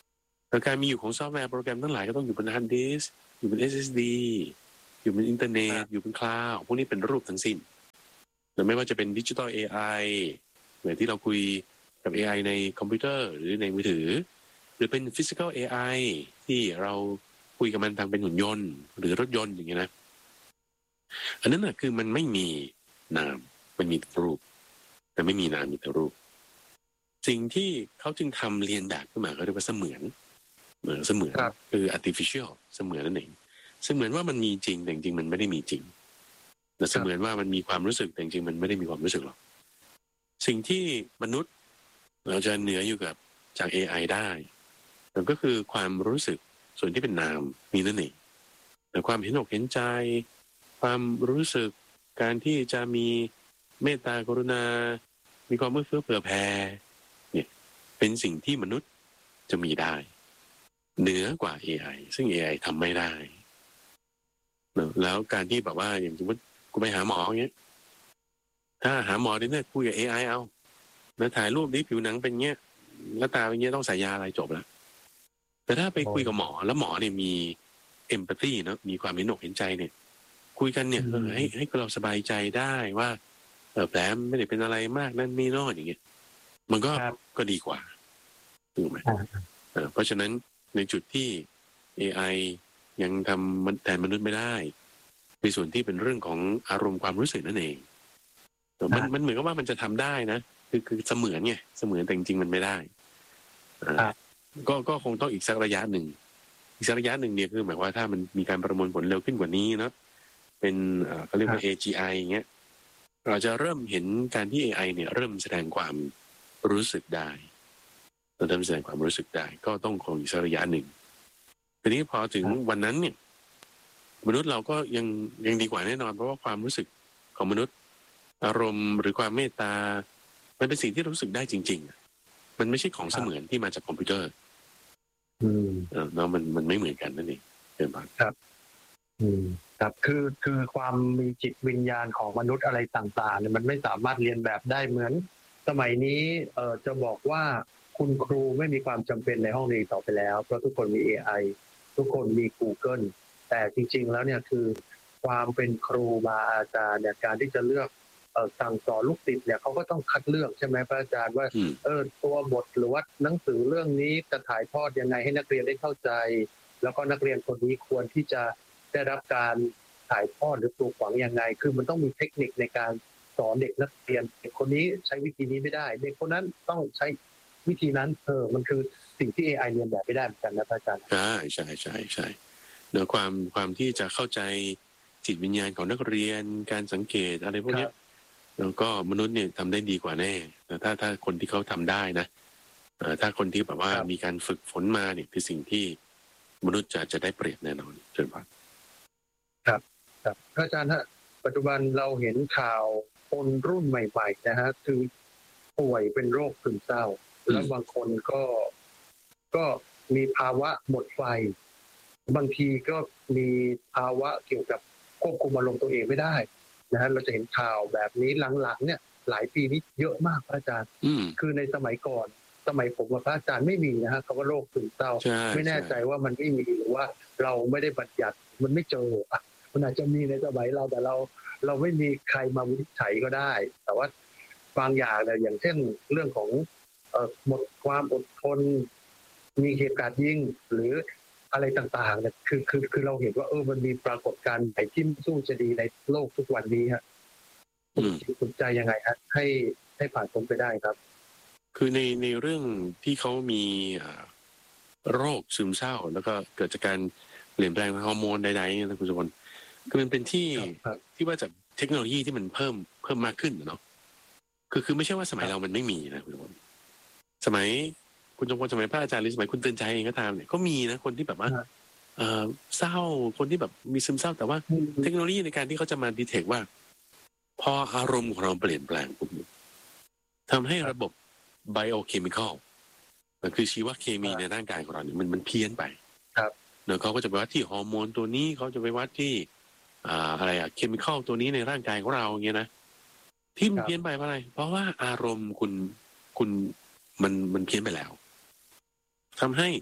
แล้วการมีอยู่ของซอฟต์แวร์โปรแกรมทั้งหลายก็ต้องอยู่บนฮาร์ดดิสก์อยู่บน เอส เอส ดี อยู่บนอินเทอร์เน็ตอยู่บนคลาวด์พวกนี้เป็นรูปทั้งสิ้นหรือไม่ว่าจะเป็นดิจิทัล เอ ไอ เหมือนที่เราคุยกับ เอ ไอ ในคอมพิวเตอร์หรือในมือถือหรือเป็นฟิสิกอล เอ ไอ ที่เราคุยกับมันทางเป็นหุ่นยนต์หรือรถยนต์อย่างเงี้ยนะอันนั้นน่ะคือมันไม่มีนามมันมีแต่รูปแต่ไม่มีนามมีแต่รูปสิ่งที่เขาจึงทำเรียนแบบขึ้นมาเขาเรียกว่าเสมือนเหมือนเสมือนคือ artificial เสมือนนั่นเองเสมือนว่ามันมีจริงแต่จริงมันไม่ได้มีจริงแต่เสมือนว่ามันมีความรู้สึกแต่จริงมันไม่ได้มีความรู้สึกหรอกสิ่งที่มนุษย์เราจะเหนืออยู่กับจาก เอ ไอ ได้นั่นก็คือความรู้สึกส่วนที่เป็นนามนี่นั่นเองแต่ความเห็นอกเห็นใจความรู้สึกการที่จะมีเมตตากรุณามีความเอื้อเฟื้อเผื่อแผ่เนี่ยเป็นสิ่งที่มนุษย์จะมีได้เหนือกว่า เอ ไอ ซึ่ง เอ ไอ ทำไม่ได้แล้วการที่แบบว่าอย่างสมมติกูไปหาหมออย่างเงี้ยถ้าหาหมอเนี่ยคุยกับ เอ ไอ เอาแล้วถ่ายรูปนี้ผิวหนังเป็นเงี้ยแล้วตาเป็นเงี้ยต้องใส่ยาอะไรจบแล้วแต่ถ้าไปคุยกับหมอแล้วหมอเนี่ยมีเอมพัตตีเนาะมีความเห็นอกเห็นใจเนี่ยคุยกันเนี่ยเออให้ให้เราสบายใจได้ว่าเออแผลไม่ได้เป็นอะไรมากนั่นนี่นอนอย่างเงี้ยมันก็ก็ดีกว่าถูกไหมเพราะฉะนั้นในจุดที่ เอ ไอ ยังทำแทนมนุษย์ไม่ได้ในส่วนที่เป็นเรื่องของอารมณ์ความรู้สึกนั่นเองมันมันเหมือนกับว่ามันจะทำได้นะคือคือเสมือนไงเสมือนแต่จริงๆมันไม่ได้ก็ก็คงต้องอีกสักระยะหนึ่งอีกสักระยะหนึ่งเนี่ยคือหมายว่าถ้ามันมีการประมวลผลเร็วขึ้นกว่านี้เนาะเป็นเขาเรียกว่า เอ จี ไอ อย่างเงี้ยเราจะเริ่มเห็นการที่ เอ ไอ เนี่ยเริ่มแสดงความรู้สึกได้เราเริ่มแสดงความรู้สึกได้ก็ต้องคงอีกสักระยะหนึ่งทีนี้พอถึงวันนั้นเนี่ยมนุษย์เราก็ยังยังดีกว่าแน่นอนเพราะว่าความรู้สึกของมนุษย์อารมณ์หรือความเมตตามันเป็นสิ่งที่รู้สึกได้จริงๆมันไม่ใช่ของเสมือนที่มาจากคอมพิวเตอร์อืมเออแล้วมันมันไม่เหมือนกันนั่นเองเห็นไหมครับอืมครับคือคือความมีจิตวิญญาณของมนุษย์อะไรต่างๆเนี่ยมันไม่สามารถเรียนแบบได้เหมือนสมัยนี้เอ่อจะบอกว่าคุณครูไม่มีความจำเป็นในห้องเรียนต่อไปแล้วเพราะทุกคนมี เอ ไอ ทุกคนมี Google แต่จริงๆแล้วเนี่ยคือความเป็นครูบาอาจารย์เนี่ยการที่จะเลือกเอ่อสั่งสอนลูกศิษย์เนี่ยเขาก็ต้องคัดเลือกใช่ไหมพระอาจารย์ว่าเออตัวบทหรือว่าหนังสือเรื่องนี้จะถ่ายทอดยังไงให้นักเรียนได้เข้าใจแล้วก็นักเรียนคนนี้ควรที่จะได้รับการถ่ายทอดหรือปลูกฝังยังไงคือมันต้องมีเทคนิคในการสอนเด็กนักเรียนเด็กคนนี้ใช้วิธีนี้ไม่ได้เด็กคนนั้นต้องใช้วิธีนั้นเออมันคือสิ่งที่ เอ ไอ เรียนแบบไม่ได้เหมือนกันนะอาจารย์ใช่ใช่ใช่ใช่เนื้อความความที่จะเข้าใจจิตวิญญาณของนักเรียนการสังเกตอะไรพวกนี้แล้วก็มนุษย์เนี่ยทำได้ดีกว่าแน่ถ้าถ้าคนที่เขาทำได้นะถ้าคนที่แบบว่ามีการฝึกฝนมาเนี่ยคือสิ่งที่มนุษย์จะจะได้เปรียบแน่นอนเชิญครับครับครับอาจารย์ฮะปัจจุบันเราเห็นข่าวคนรุ่นใหม่ๆนะฮะคือป่วยเป็นโรคซึมเศร้าแล้วบางคนก็ก็มีภาวะหมดไฟบางทีก็มีภาวะเกี่ยวกับควบคุมอารมณ์ตัวเองไม่ได้นะฮะเราจะเห็นข่าวแบบนี้หลังๆเนี่ยหลายปีนี้เยอะมากพระอาจารย์คือในสมัยก่อนสมัยผมกับพระอาจารย์ไม่มีนะฮะคำว่าโรคซึมเศร้าไม่แน่ใจว่ามันไม่มีหรือว่าเราไม่ได้บัญญัติมันไม่เจออ่ะมันอาจจะมีในสมัยเราแต่เราเราไม่มีใครมาวินิจฉัยก็ได้แต่ว่าบางอย่างเนี่ยอย่างเช่นเรื่องของเอ่อหมดความอดทนมีเหตุการณ์ยิงหรืออะไรต่างๆเนี่ยคือคือคือเราเห็นว่าเออมันมีปรากฏการณ์ไหนที่สู้จะดีในโลกทุกวันนี้ฮะสนใจยังไงฮะให้ให้ผ่านพ้นไปได้ครับคือในในเรื่องที่เขามีโรคซึมเศร้าแล้วก็เกิดจากการเปลี่ยนแปลงฮอร์โมนใดๆนะคุณสมบัติคือมันเป็นที่ที่ว่าจากเทคโนโลยีที่มันเพิ่มเพิ่มมากขึ้นเนาะคือคือไม่ใช่ว่าสมัยเรามันไม่มีนะคุณสมบัติสมัยคุณจงพลสมัยพระอาจารย์หรือสมัยคุณเตือนใจเองก็ตามเนี่ยก็มีนะคนที่แบบว่าเออเศร้าคนที่แบบมีซึมเศร้าแต่ว่าเทคโนโลยีในการที่เขาจะมาดีเทคว่าพออารมณ์ของเราเปลี่ยนแปลงปุ๊บทำให้ระบบไบโอเคมีคอลคือชีวเคมีในร่างกายของเราเนี่ยมันมันเพี้ยนไปครับเดี๋ยวเขาก็จะไปวัดที่ฮอร์โมนตัวนี้เขาจะไปวัดที่อ่าอะไรอะเคมีคอลตัวนี้ในร่างกายของเราอย่างเงี้ยนะที่มันเพี้ยนไปเพราะอะไรเพราะว่าอารมณ์คุณคุณมันมันเพี้ยนไปแล้วทำให้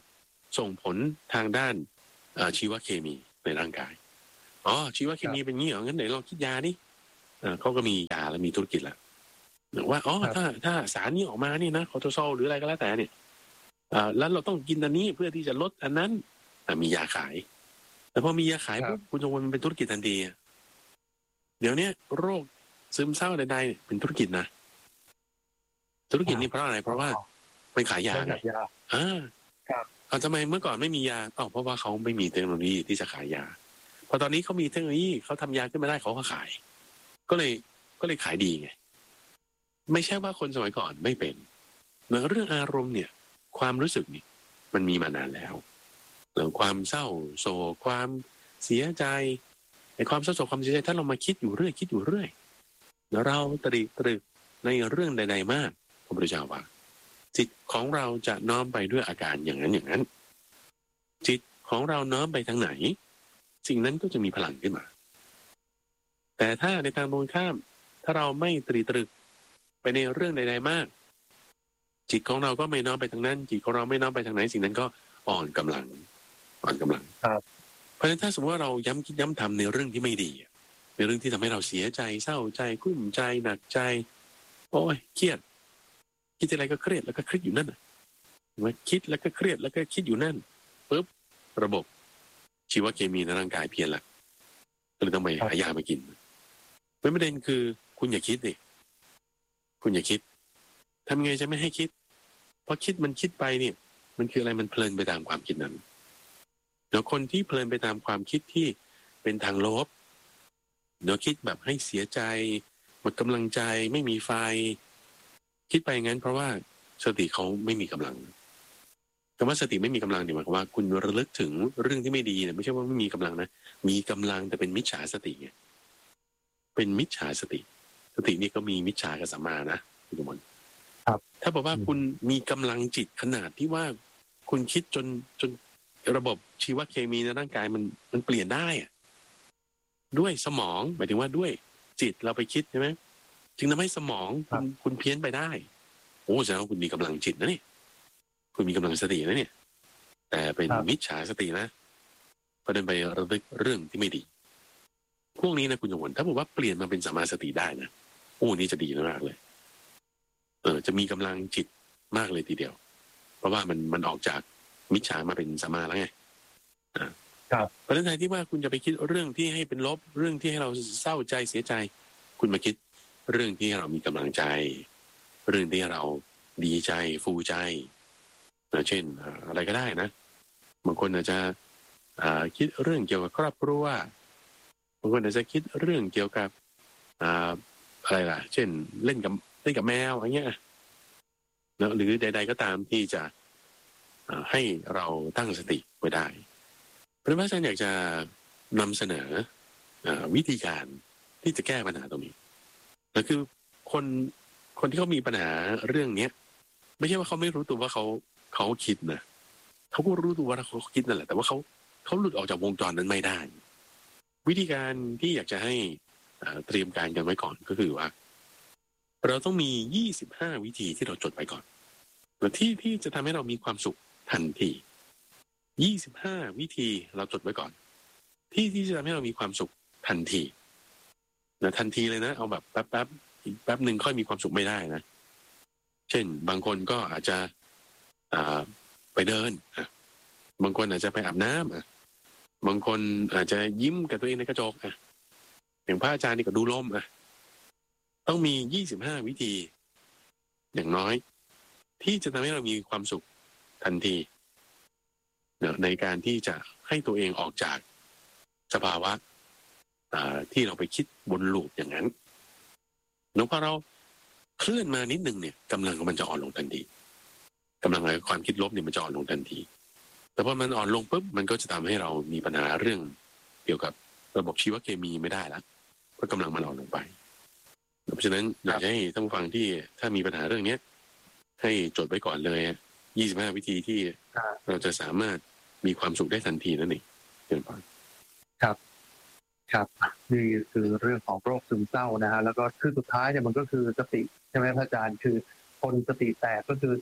ส่งผลทางด้านชีวเคมีในร่างกายอ๋อชีวเคมีเป็นงี้เหรองั้นไหนลองคิดยาดิเขาก็มียาและมีธุรกิจละว่าอ๋อถ้าถ้าสารนี้ออกมานี่นะคอร์ติซอลหรืออะไรก็แล้วแต่เนี่ยแล้วเราต้องกินอันนี้เพื่อที่จะลดอันนั้นมียาขายแต่พอมียาขายปุ๊บคุณจงวนมันเป็นธุรกิจทันทีเดี๋ยวนี้โรคซึมเศร้าใดๆเป็นธุรกิจนะธุรกิจนี้เพราะอะไรเพราะว่ามันขายยาไงอ่าเอาทำไมเมื่อก่อนไม่มียาอ๋อเพราะว่าเขาไม่มีเทคโนโลยีที่จะขายยาพอตอนนี้เขามีเทคโนโลยีเขาทำยาขึ้นมาได้เขาก็ขายก็เลยก็เลยขายดีไงไม่ใช่ว่าคนสมัยก่อนไม่เป็นเหมือนเรื่องอารมณ์เนี่ยความรู้สึกนี่มันมีมานานแล้วเรื่องความเศร้าโศกความเสียใจในความเศร้าโศกความเสียใจถ้าเรามาคิดอยู่เรื่อยคิดอยู่เรื่อยแล้วเราตรีตรึกในเรื่องใดๆมากพระพุทธเจ้าว่าจิตของเราจะน้อมไปด้วยอาการอย่างนั้นอย่างนั้นจิตของเราน้อมไปทางไหนสิ่งนั้นก็จะมีพลังขึ้นมาแต่ถ้าในทางตรงข้ามถ้าเราไม่ตรีตรึกไปในเรื่องใดๆมากจิตของเราก็ไม่น้อมไปทางนั้นจิตของเราไม่น้อมไปทางไหนสิ่งนั้นก็อ่อนกำลังอ่อนกำลังครับเพราะฉะนั้นถ้าสมมติว่าเราย้ำคิดย้ำทำในเรื่องที่ไม่ดีในเรื่องที่ทำให้เราเสียใจเศร้าใจกุ้มใจหนักใจโอ้ยเครียดคิดอะไรก็เครียดแล้วก็เครียดอยู่นั่นน่ะมาคิดแล้วก็เครียดแล้วก็คิดอยู่นั่นปุ๊บระบบชีวเคมีในร่างกายเพี้ยนละก็เลยต้องไปหายามากินประเด็นคือคุณอย่าคิดดิคุณอย่าคิดทำไงจะไม่ให้คิดเพราะคิดมันคิดไปเนี่ยมันคืออะไรมันเพลินไปตามความคิดนั้นแล้วคนที่เพลินไปตามความคิดที่เป็นทางลบเดี๋ยวคิดแบบให้เสียใจหมดกำลังใจไม่มีไฟคิดไปงั้นเพราะว่าสติเขาไม่มีกำลังแต่ว่าสติไม่มีกำลังเนี่ยหมายความว่าคุณระลึกถึงเรื่องที่ไม่ดีเนี่ยไม่ใช่ว่าไม่มีกำลังนะมีกำลังแต่เป็นมิจฉาสติไงเป็นมิจฉาสติสตินี่ก็มีมิจฉากับสัมมานะคุณกมลครับถ้าบอกว่าคุณมีกำลังจิตขนาดที่ว่าคุณคิดจนจนระบบชีวเคมีในร่างกายมันมันเปลี่ยนได้อะด้วยสมองหมายถึงว่าด้วยจิตเราไปคิดใช่ไหมจึงทำให้สมองคุณคุณเพี้ยนไปได้โอ้แสดงว่าคุณมีกำลังจิตนะเนี่ยคุณมีกำลังสตินะเนี่ยแต่เป็นมิจฉาสตินะก็เดินไประลึกเรื่องที่ไม่ดีพวกนี้นะคุณจงวนถ้าบอกว่าเปลี่ยนมาเป็นสัมมาสติได้นะโอ้นี่จะดีมากเลยเออจะมีกำลังจิตมากเลยทีเดียวเพราะว่ามันมันออกจากมิจฉามาเป็นสัมมาแล้วไงครับเพราะฉะนั้นที่ว่าคุณจะไปคิดเรื่องที่ให้เป็นลบเรื่องที่ให้เราเศร้าใจเสียใจคุณมาคิดเรื่องที่เรามีกำลังใจเรื่องที่เราดีใจฟูใจนะเช่นอะไรก็ได้นะบางคนอาจจะคิดเรื่องเกี่ยวกับครอบครัวบางคนอาจจะคิดเรื่องเกี่ยวกับอะไรล่ะเช่นเล่นกับเล่นกับแมวอะไรเงี้ยนะหรือใดๆก็ตามที่จะให้เราตั้งสติไว้ได้พระอาจารย์อยากจะนำเสนอวิธีการที่จะแก้ปัญหาตรงนี้นั่นคือคนคนที่เขามีปัญหาเรื่องเนี้ยไม่ใช่ว่าเขาไม่รู้ตัวว่าเขาเขาคิดนะเขาก็รู้ตัวว่าเขาคิดนั่นแหละแต่ว่าเขาเขาหลุดออกจากวงจรนั้นไม่ได้วิธีการที่อยากจะให้เตรียมการกันไว้ก่อนก็คือว่าเราต้องมียี่สิบห้าวิธีที่เราจดไว้ก่อนที่ที่จะทำให้เรามีความสุขทันทียี่สิบห้าวิธีเราจดไว้ก่อนที่ที่จะทำให้เรามีความสุขทันทีนะทันทีเลยนะเอาแบบแป๊บแป๊บอีกแป๊บหนึ่งค่อยมีความสุขไม่ได้นะเช่นบางคนก็อาจจะไปเดินบางคนอาจจะไปอาบน้ำบางคนอาจจะยิ้มกับตัวเองในกระจกอย่างพระอาจารย์นี่ก็ดูลมต้องมียี่สิบห้าวิธีอย่างน้อยที่จะทำให้เรามีความสุขทันทีในการที่จะให้ตัวเองออกจากสภาวะที่เราไปคิดวนลูปอย่างนั้นแล้วพอเราเคลื่อนมานิดนึงเนี่ยกำลังของมันจะอ่อนลงทันทีกำลังในความคิดลบเนี่ยมันจะอ่อนลงทันทีแต่พอมันอ่อนลงปุ๊บมันก็จะทำให้เรามีปัญหาเรื่องเกี่ยวกับระบบชีวเคมีไม่ได้แล้วเพราะกำลังมันอ่อนลงไปเพราะฉะนั้นอยากให้ท่านผู้ฟังที่ถ้ามีปัญหาเรื่องนี้ให้จดไว้ก่อนเลยยี่สิบห้าวิธีที่เราจะสามารถมีความสุขได้ทันทีนั่นเองเป็นต้นครับครับนี่คือเรื่องของโรคซึมเศร้านะฮะแล้วก็คือสุดท้ายเนี่ยมันก็คือสติใช่ไหมพระอาจารย์คือคนสติแตกก็คือ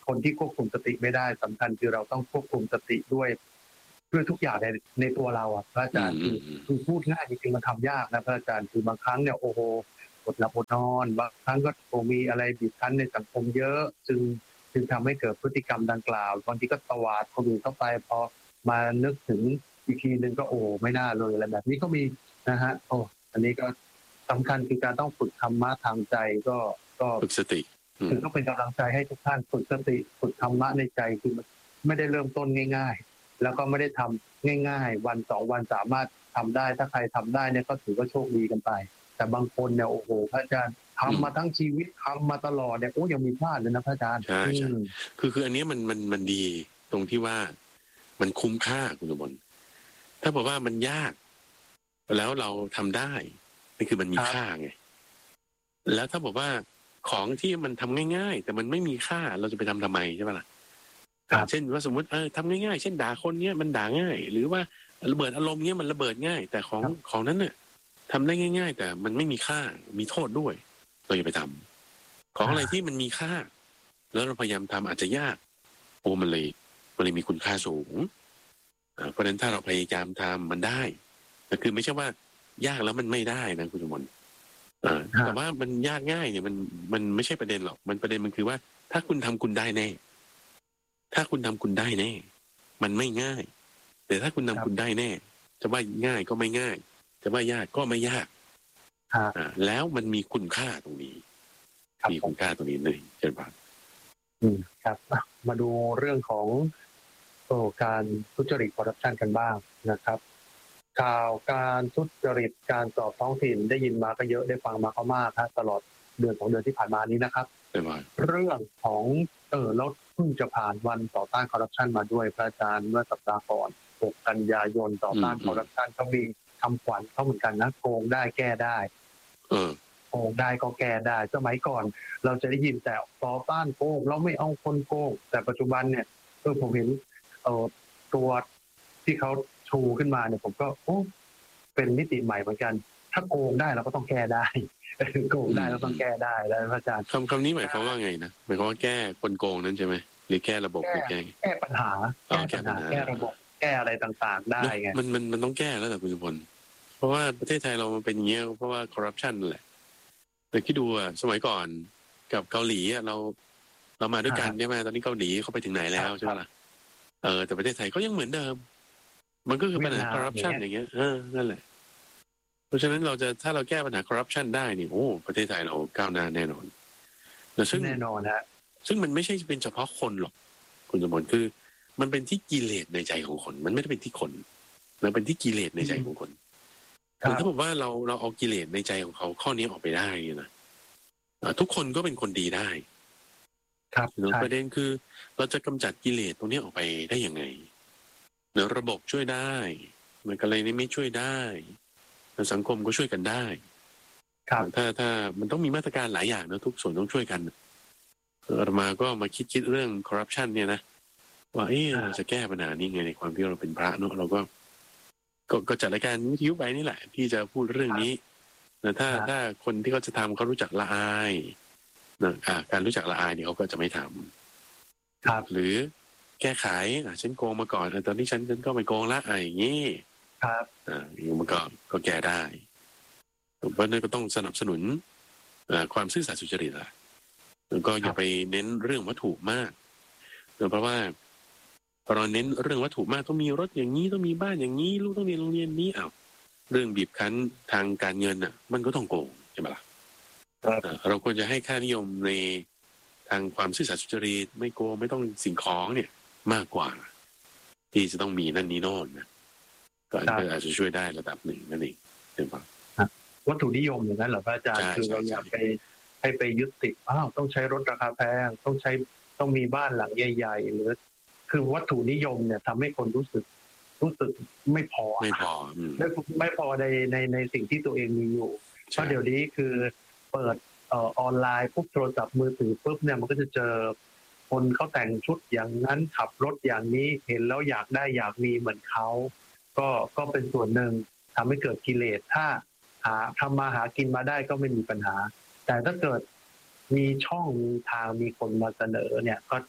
คนที่ควบคุมสติไม่ได้สำคัญคือเราต้องควบคุมสติด้วยด้วยทุกอย่างในในตัวเราอ่ะพระอาจารย์คือคือพูดง่ายจริงๆมันทำยากนะพระอาจารย์คือบางครั้งเนี่ยโอ้โหอดหลับอดนอนบางครั้งก็มีอะไรบีบคั้นในสังคมเยอะจึงจึงทำให้เกิดพฤติกรรมดังกล่าวบางทีก็ตวาดคนอื่นเข้าไปพอมานึกถึงอีกทีนึงก็โอ้ไม่น่าเลยอะไรแบบนี้ก็มีนะฮะโอ้อันนี้ก็สำคัญคือการต้องฝึกธรรมะทางใจก็ก็ฝึกสติคือต้องเป็นกำลังใจให้ทุกท่านฝึกสติฝึกธรรมะในใจคือไม่ได้เริ่มต้นง่ายๆแล้วก็ไม่ได้ทำง่ายๆวันสองวันสามารถทำได้ถ้าใครทำได้เนี่ยก็ถือว่าโชคดีกันไปแต่บางคนเนี่ยโอ้โหพระอาจารย์ทำมาทั้งชีวิตทำมาตลอดเนี่ยโอ้ยังมีพลาดเลยนะพระอาจารย์ใช่ใช่คือคืออันนี้มันมันมันดีตรงที่ว่ามันคุ้มค่าคุณสมบัติถ้าบอกว่ามันยากแล้วเราทำได้นี่คือมันมีค่าไงแล้วถ้าบอกว่าของที่มันทำง่ายๆแต่มันไม่มีค่าเราจะไปทำทำไมใช่ไหมล่ะเช่นว่าสมมติเออทำง่ายๆเช่นด่าคนเนี้ยมันด่าง่ายหรือว่าระเบิดอารมณ์เนี้ยมันระเบิดง่ายแต่ของของนั้นเนี่ยทำได้ง่ายๆแต่มันไม่มีค่ามีโทษด้วยเราอย่าไปทำของอะไรที่มันมีค่าแล้วเราพยายามทำอาจจะยากโอ้มันเลยมันเลยมีคุณค่าสูงเพราะฉะนั้นถ้าเราพยายามทำมันได้แต่คือไม่ใช่ว่ายากแล้วมันไม่ได้นะคุณสมบัติแต่ว่ามันยากง่ายเนี่ยมันมันไม่ใช่ประเด็นหรอกมันประเด็นมันคือว่าถ้าคุณทำคุณได้แน่ถ้าคุณทำคุณได้แน่มันไม่ง่ายแต่ถ้าคุณทำคุณได้แน่จะว่าง่ายก็ไม่ง่ายจะว่ายากก็ไม่ยากแล้วมันมีคุณค่าตรงนี้มีคุณค่าตรงนี้เลยเช่นกันครับมาดูเรื่องของโอ้การทุจริตคอร์รัปชันกันบ้างนะครับข่าวการทุจริตการสอบท้องถิ่นได้ยินมาก็เยอะได้ฟังมาก็มากครับตลอดเดือนสองเดือนที่ผ่านมานี้นะครับเรื่องของเออแล้วเพิ่งจะผ่านวันต่อต้านคอร์รัปชันมาด้วยพระอาจารย์เมื่อสัปดาห์ก่อนหกกันยายนต่อต้านคอร์รัปชันเขามีคำขวัญเขาเหมือนกันนะโกงได้แก้ได้โกงได้ก็แก้ได้สมัยก่อนเราจะได้ยินแต่ต่อต้านโกงเราไม่เอาคนโกงแต่ปัจจุบันเนี่ยเออผมเห็นเออตัวที่เขาชูขึ้นมาเนี่ยผมก็โอ้เป็นมิติใหม่เหมือนกันถ้าโกงได้เราก็ต้องแก้ได้โกงได้เราต้องแก้ได้แล้วอาจารย์คำคำนี้หมายความว่าไงนะหมายความว่าแก้คนโกงนั้นใช่ไหมหรือแก้ระบบหรือแก้แก้ปัญหาแก้ปัญหาแก้ระบบแก้อะไรต่างๆได้ไงมันมันมันต้องแก้แล้วแต่คุณสุพลเพราะว่าประเทศไทยเรามันเป็นอย่างเงี้ยเพราะว่าคอร์รัปชันแหละแต่คิดดูอะสมัยก่อนกับเกาหลีอะเราเรามาด้วยกันใช่ไหมตอนนี้เกาหลีเขาไปถึงไหนแล้วใช่ไหมล่ะเออแต่ประเทศไทยก็ยังเหมือนเดิมมันก็คือปัญหาคอร์รัปชันอย่างเงี้ยเออนั่นแหละเพราะฉะนั้นเราจะถ้าเราแก้ปัญหาคอร์รัปชันได้นี่โอ้ประเทศไทยเราก้าวหน้าแน่นอนซึ่งแน่นอนฮะซึ่งมันไม่ใช่เป็นเฉพาะคนหรอกคุณสมบัติคือมันเป็นที่กิเลสในใจของคนมันไม่ได้เป็นที่คนมันเป็นที่กิเลสในใจของคนแต่ถ้าบอกว่าเราเราเอากิเลสในใจของเขาข้อนี้ออกไปได้นะทุกคนก็เป็นคนดีได้ครับประเด็นคือเราจะกำจัดกิเลสตรงนี้ออกไปได้ยังไงเนื้อระบบช่วยได้มันก็เลยไม่ช่วยได้สังคมก็ช่วยกันได้ครับถ้าถ้ามันต้องมีมาตรการหลายอย่างนะทุกส่วนต้องช่วยกันอาตมาก็มาคิดคิดเรื่องคอร์รัปชันเนี่ยนะว่าเออเราจะแก้ปัญหานี้ไงในความที่เราเป็นพระเนอะเราก็ก็จัดรายการวิทยุไปนี่แหละที่จะพูดเรื่องนี้นะถ้าถ้าคนที่เขาจะทำเขารู้จักละอายนะอ่าการรู้จักละอายเนี่ยเขาก็จะไม่ทำครับหรือแก้ไขอ่ะฉันโกงมาก่อนตอนนี้ฉันฉันก็ไม่โกงละอะไรอย่างนี้ครับอ่ามันก็ก็แก้ได้เพราะนั้นก็ต้องสนับสนุนความซื่อสัตย์สุจริตอ่ะแล้วก็อย่าไปเน้นเรื่องวัตถุมากเพราะว่าพอเราเน้นเรื่องวัตถุมากต้องมีรถอย่างนี้ต้องมีบ้านอย่างนี้ลูกต้องเรียนโรงเรียนนี้อ้าวเรื่องบีบคั้นทางการเงินอ่ะมันก็ต้องโกงใช่ไหมล่ะเราควรจะให้ค่านิยมในทางความซื่อสัตย์สุจริตไม่โกงไม่ต้องสิ่งของเนี่ยมากกว่าที่จะต้องมีนั่นนี่โน่นนะก็อาจจะช่วยได้ระดับหนึ่งนั่นเองใช่ไหมวัตถุนิยมอย่างนั้นเหรอพระอาจารย์คือเราอยากไปให้ไปยึดติดอ้าวต้องใช้รถราคาแพงต้องใช้ต้องมีบ้านหลังใหญ่ๆหรือคือวัตถุนิยมเนี่ยทำให้คนรู้สึกรู้สึกไม่พอไม่พอไม่ไม่พอในในในสิ่งที่ตัวเองมีอยู่เพราะเดี๋ยวนี้คือเปิดเอ่อออนไลน์ปุ๊บโทรศัพท์มือถือปุ๊บเนี่ยมันก็จะเจอคนเขาแต่งชุดอย่างนั้นขับรถอย่างนี้เห็นแล้วอยากได้อยากมีเหมือนเขาก็ก็เป็นส่วนหนึ่งทำให้เกิดกิเลสถ้าหาทำมาหากินมาได้ก็ไม่มีปัญหาแต่ถ้าเกิดมีช่องมีทางมีคนมาเสนอเนี่ยก็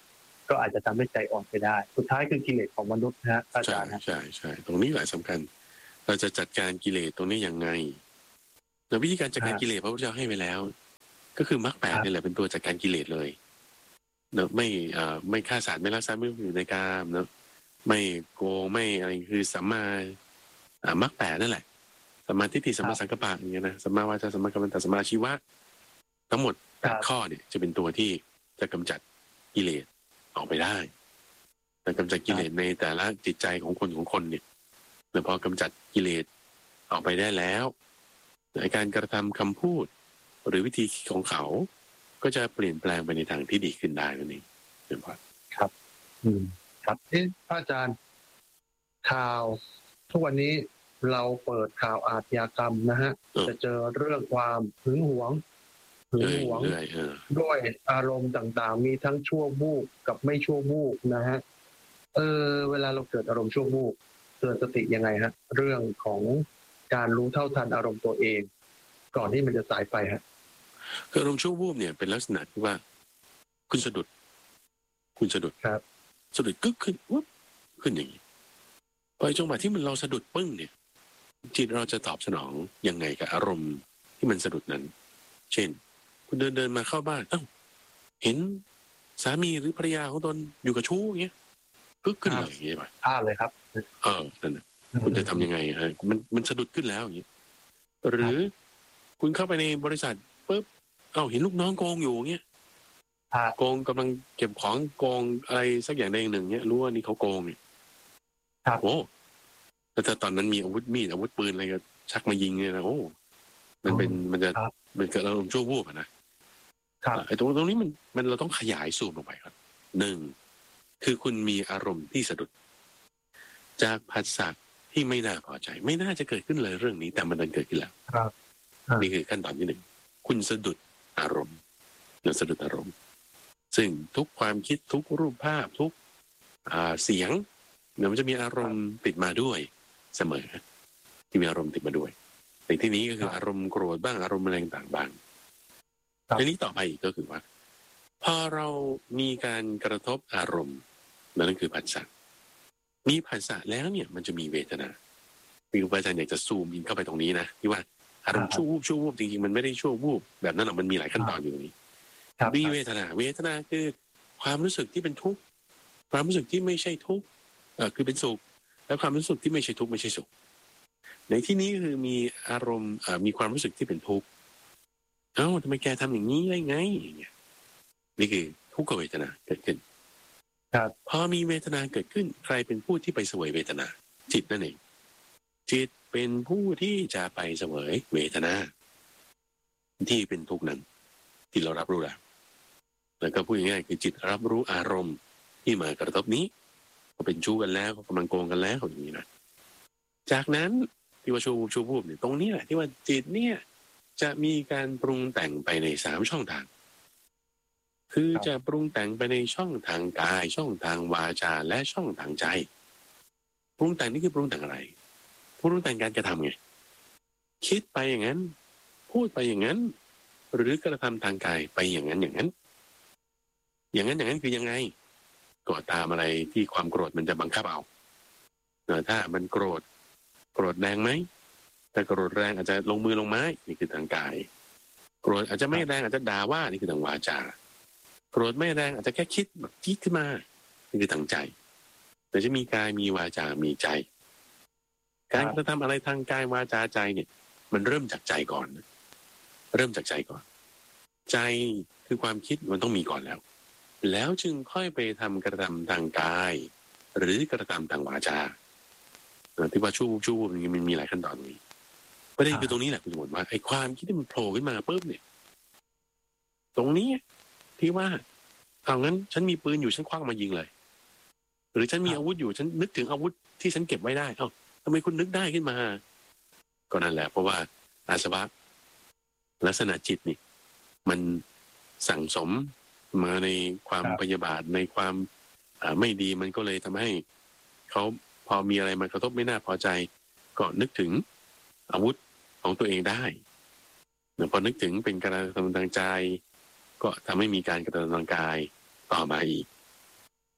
ก็อาจจะทำให้ใจอ่อนไปได้สุดท้ายคือกิเลสของมนุษย์นะฮะอาจารย์นะใช่ใช่ตรงนี้แหละสำคัญเราจะจัดการกิเลสตรงนี้ยังไงแล้ววิธีการจัดการกิเลสพระพุทธเจ้าให้ไปแล้วก็คือมรรคแปดนี่แหละเป็นตัวจัดการกิเลสเลยเนอะไม่อ่าไม่ฆ่าสัตว์ไม่ลักทรัพย์ไม่อยู่ในกามเนอะไม่โกงไม่อะไรคือสัมมาอ่ามรรคแปดนั่นแหละสัมมาทิฏฐิสัมมาสังกัปปะอย่างเงี้ยนะสัมมาวาจาสัมมากัมมันตสัมมาชีวะทั้งหมดแปดข้อเนี่ยจะเป็นตัวที่จะกำจัดกิเลสออกไปได้แต่กำจัดกิเลสในแต่ละจิตใจของคนของคนเนี่ยแต่พอกำจัดกิเลสออกไปได้แล้วในการกระทำคำพูดหรือวิธีคิดของเขาก็จะเปลี่ยนแปลงไปในทางที่ดีขึ้นได้นั่นเองเป็นพอครับ อืมครับเอ๊ะอาจารย์ข่าวทุกวันนี้เราเปิดข่าวอาชญากรรมนะฮะจะเจอเรื่องความหึงหวงหึงหวงด้วยอารมณ์ต่างๆมีทั้งชั่ววูบกับไม่ชั่ววูบนะฮะเออเวลาเราเกิดอารมณ์ชั่ววูบเตือนสติยังไงฮะเรื่องของการรู้เท่าทันอารมณ์ตัวเองก่อนที่มันจะสายไปฮะคืออารมณ์ชั่ววูบเนี่ยเป็นลักษณะที่ว่าคุณสะดุดคุณสะดุดครับสะดุดกึกขึ้นวุ๊บขึ้นอย่างนี้พอจังหวะที่มันเราสะดุดปึ้งเนี่ยจิตเราจะตอบสนองยังไงกับอารมณ์ที่มันสะดุดนั้นเช่นคุณเดินเดินมาเข้าบ้านเอ้าเห็นสามีหรือภรรยาของตนอยู่กับชู้อย่างเงี้ยกึกขึ้นเลยอย่างเงี้ยป่ะอ่าเลยครับเออนั่นนะคุณจะทำยังไงฮะมันมันสะดุดขึ้นแล้วอย่างนี้หรือคุณเข้าไปในบริษัทปุ๊บเอ้าเห็นลูกน้องโกงอยู่เงี้ยโกงกำลังเก็บของโกงอะไรสักอย่างใดอย่างหนึ่งเนี้ยรู้ว่านี่เขาโกงเนี่ยโอ้แต่ถ้าตอนนั้นมีอาวุธมีดอาวุธปืนอะไรก็ชักมายิงเนี่ยนะโอ้มันเป็นมันจะมันเกิดอารมณ์ชั่ววูบอ่ะนะไอ้ตรงตรงนี้มันมันเราต้องขยายสูบลงไปครับหนึ่งคือคุณมีอารมณ์ที่สะดุดจากผัสสะที่ไม่น่าพอใจไม่น่าจะเกิดขึ้นเลยเรื่องนี้แต่มันดันเกิดขึ้นแล้วนี่คือขั้นตอนที่หนึ่งคุณสะดุดอารมณ์เราสะดุดอารมณ์ซึ่งทุกความคิดทุกรูปภาพทุกเสียงเนี่ยมันจะมีอารมณ์ติดมาด้วยเสมอที่มีอารมณ์ติดมาด้วยในที่นี้ก็คืออารมณ์โกรธบ้างอารมณ์แรงต่างบ้างในนี้ต่อไปอีกก็คือว่าพอเรามีการกระทบอารมณ์นั่นคือผัสสะมีผัสสะแล้วเนี่ยมันจะมีเวทนามีอาจารย์อยากจะซูมอินเข้าไปตรงนี้นะที่ว่าอารมณ์ชั่ววูบชั่ววูบจริงๆมันไม่ได้ชั่ววูบแบบนั้นหรอกมันมีหลายขั้นตอนอยู่ตรงนี้มีเวทนาเวทนาคือความรู้สึกที่เป็นทุกข์ความรู้สึกที่ไม่ใช่ทุกข์เอ่อคือเป็นสุขและความรู้สึกที่ไม่ใช่ทุกข์ไม่ใช่สุขในที่นี้คือมีอารมณ์เอ่อมีความรู้สึกที่เป็นทุกข์เอ้าทำไมแกทำอย่างนี้ได้ไงอย่างเงี้ยนี่คือทุกขเวทนาเกิดขึ้นครับพอมีเวทนาเกิดขึ้นใครเป็นผู้ที่ไปเสวยเวทนาจิตนั่นเองจิตเป็นผู้ที่จะไปเสวยเวทนาที่เป็นทุกข์นั้นที่เรารับรู้แล้วแล้วก็พูดง่ายๆคือจิตรับรู้อารมณ์ที่มากระทบนี้ก็เป็นชู้กันแล้วก็กำลังโกงกันแล้วอย่างนี้นะจากนั้นที่ว่าชูชูบูบเนี่ยตรงนี้แหละที่ว่าจิตเนี่ยจะมีการปรุงแต่งไปในสามช่องทางคือจะปรุงแต่งไปในช่องทางกายช่องทางวาจาและช่องทางใจปรุงแต่งนี่คือปรุงแต่งอะไรปรุงแต่งการกระทำไงคิดไปอย่างนั้นพูดไปอย่างนั้นหรือกระทำทางกายไปอย่างนั้นอย่างนั้นอย่างนั้นอย่างนั้นคือยังไงก็ตามอะไรที่ความโกรธมันจะบังคับเอาถ้ามันโกรธโกรธแรงไหมถ้าโกรธแรงอาจจะลงมือลงไม้นี่คือทางกายโกรธอาจจะไม่แรงอาจจะด่าว่านี่คือทางวาจาโกรธไม่แรงอาจจะแค่คิดแบบคิดขึ้นมานี่คือทางใจแต่จะมีกายมีวาจามีใจการกระทำอะไรทางกายวาจาใจเนี่ยมันเริ่มจากใจก่อนเริ่มจากใจก่อนใจคือความคิดมันต้องมีก่อนแล้วแล้วจึงค่อยไปทำกระทำทางกายหรือกระทำทางวาจาที่ว่าชู้ชู้มันมีหลายขั้นตอนตรงนี้ประเด็นคือตรงนี้แหละคุณสมบัติว่าไอ้ความคิดที่มันโผล่ขึ้นมาปุ๊บเนี่ยตรงนี้ที่ว่าเอางั้นฉันมีปืนอยู่ฉันคว้างมายิงเลยหรือฉันมีอาวุธอยู่ฉันนึกถึงอาวุธที่ฉันเก็บไว้ได้เอ้าทำไมคุณนึกได้ขึ้นมาก็นั่นแหละเพราะว่าอาสวะลักษณะจิตนี่มันสั่งสมมาในความพยาบาทในความไม่ดีมันก็เลยทำให้เขาพอมีอะไรมากระทบไม่น่าพอใจก็นึกถึงอาวุธของตัวเองได้พอนึกถึงเป็นการกระทำทางใจก็ทำให้มีการกระทำทางกายต่อมาอีก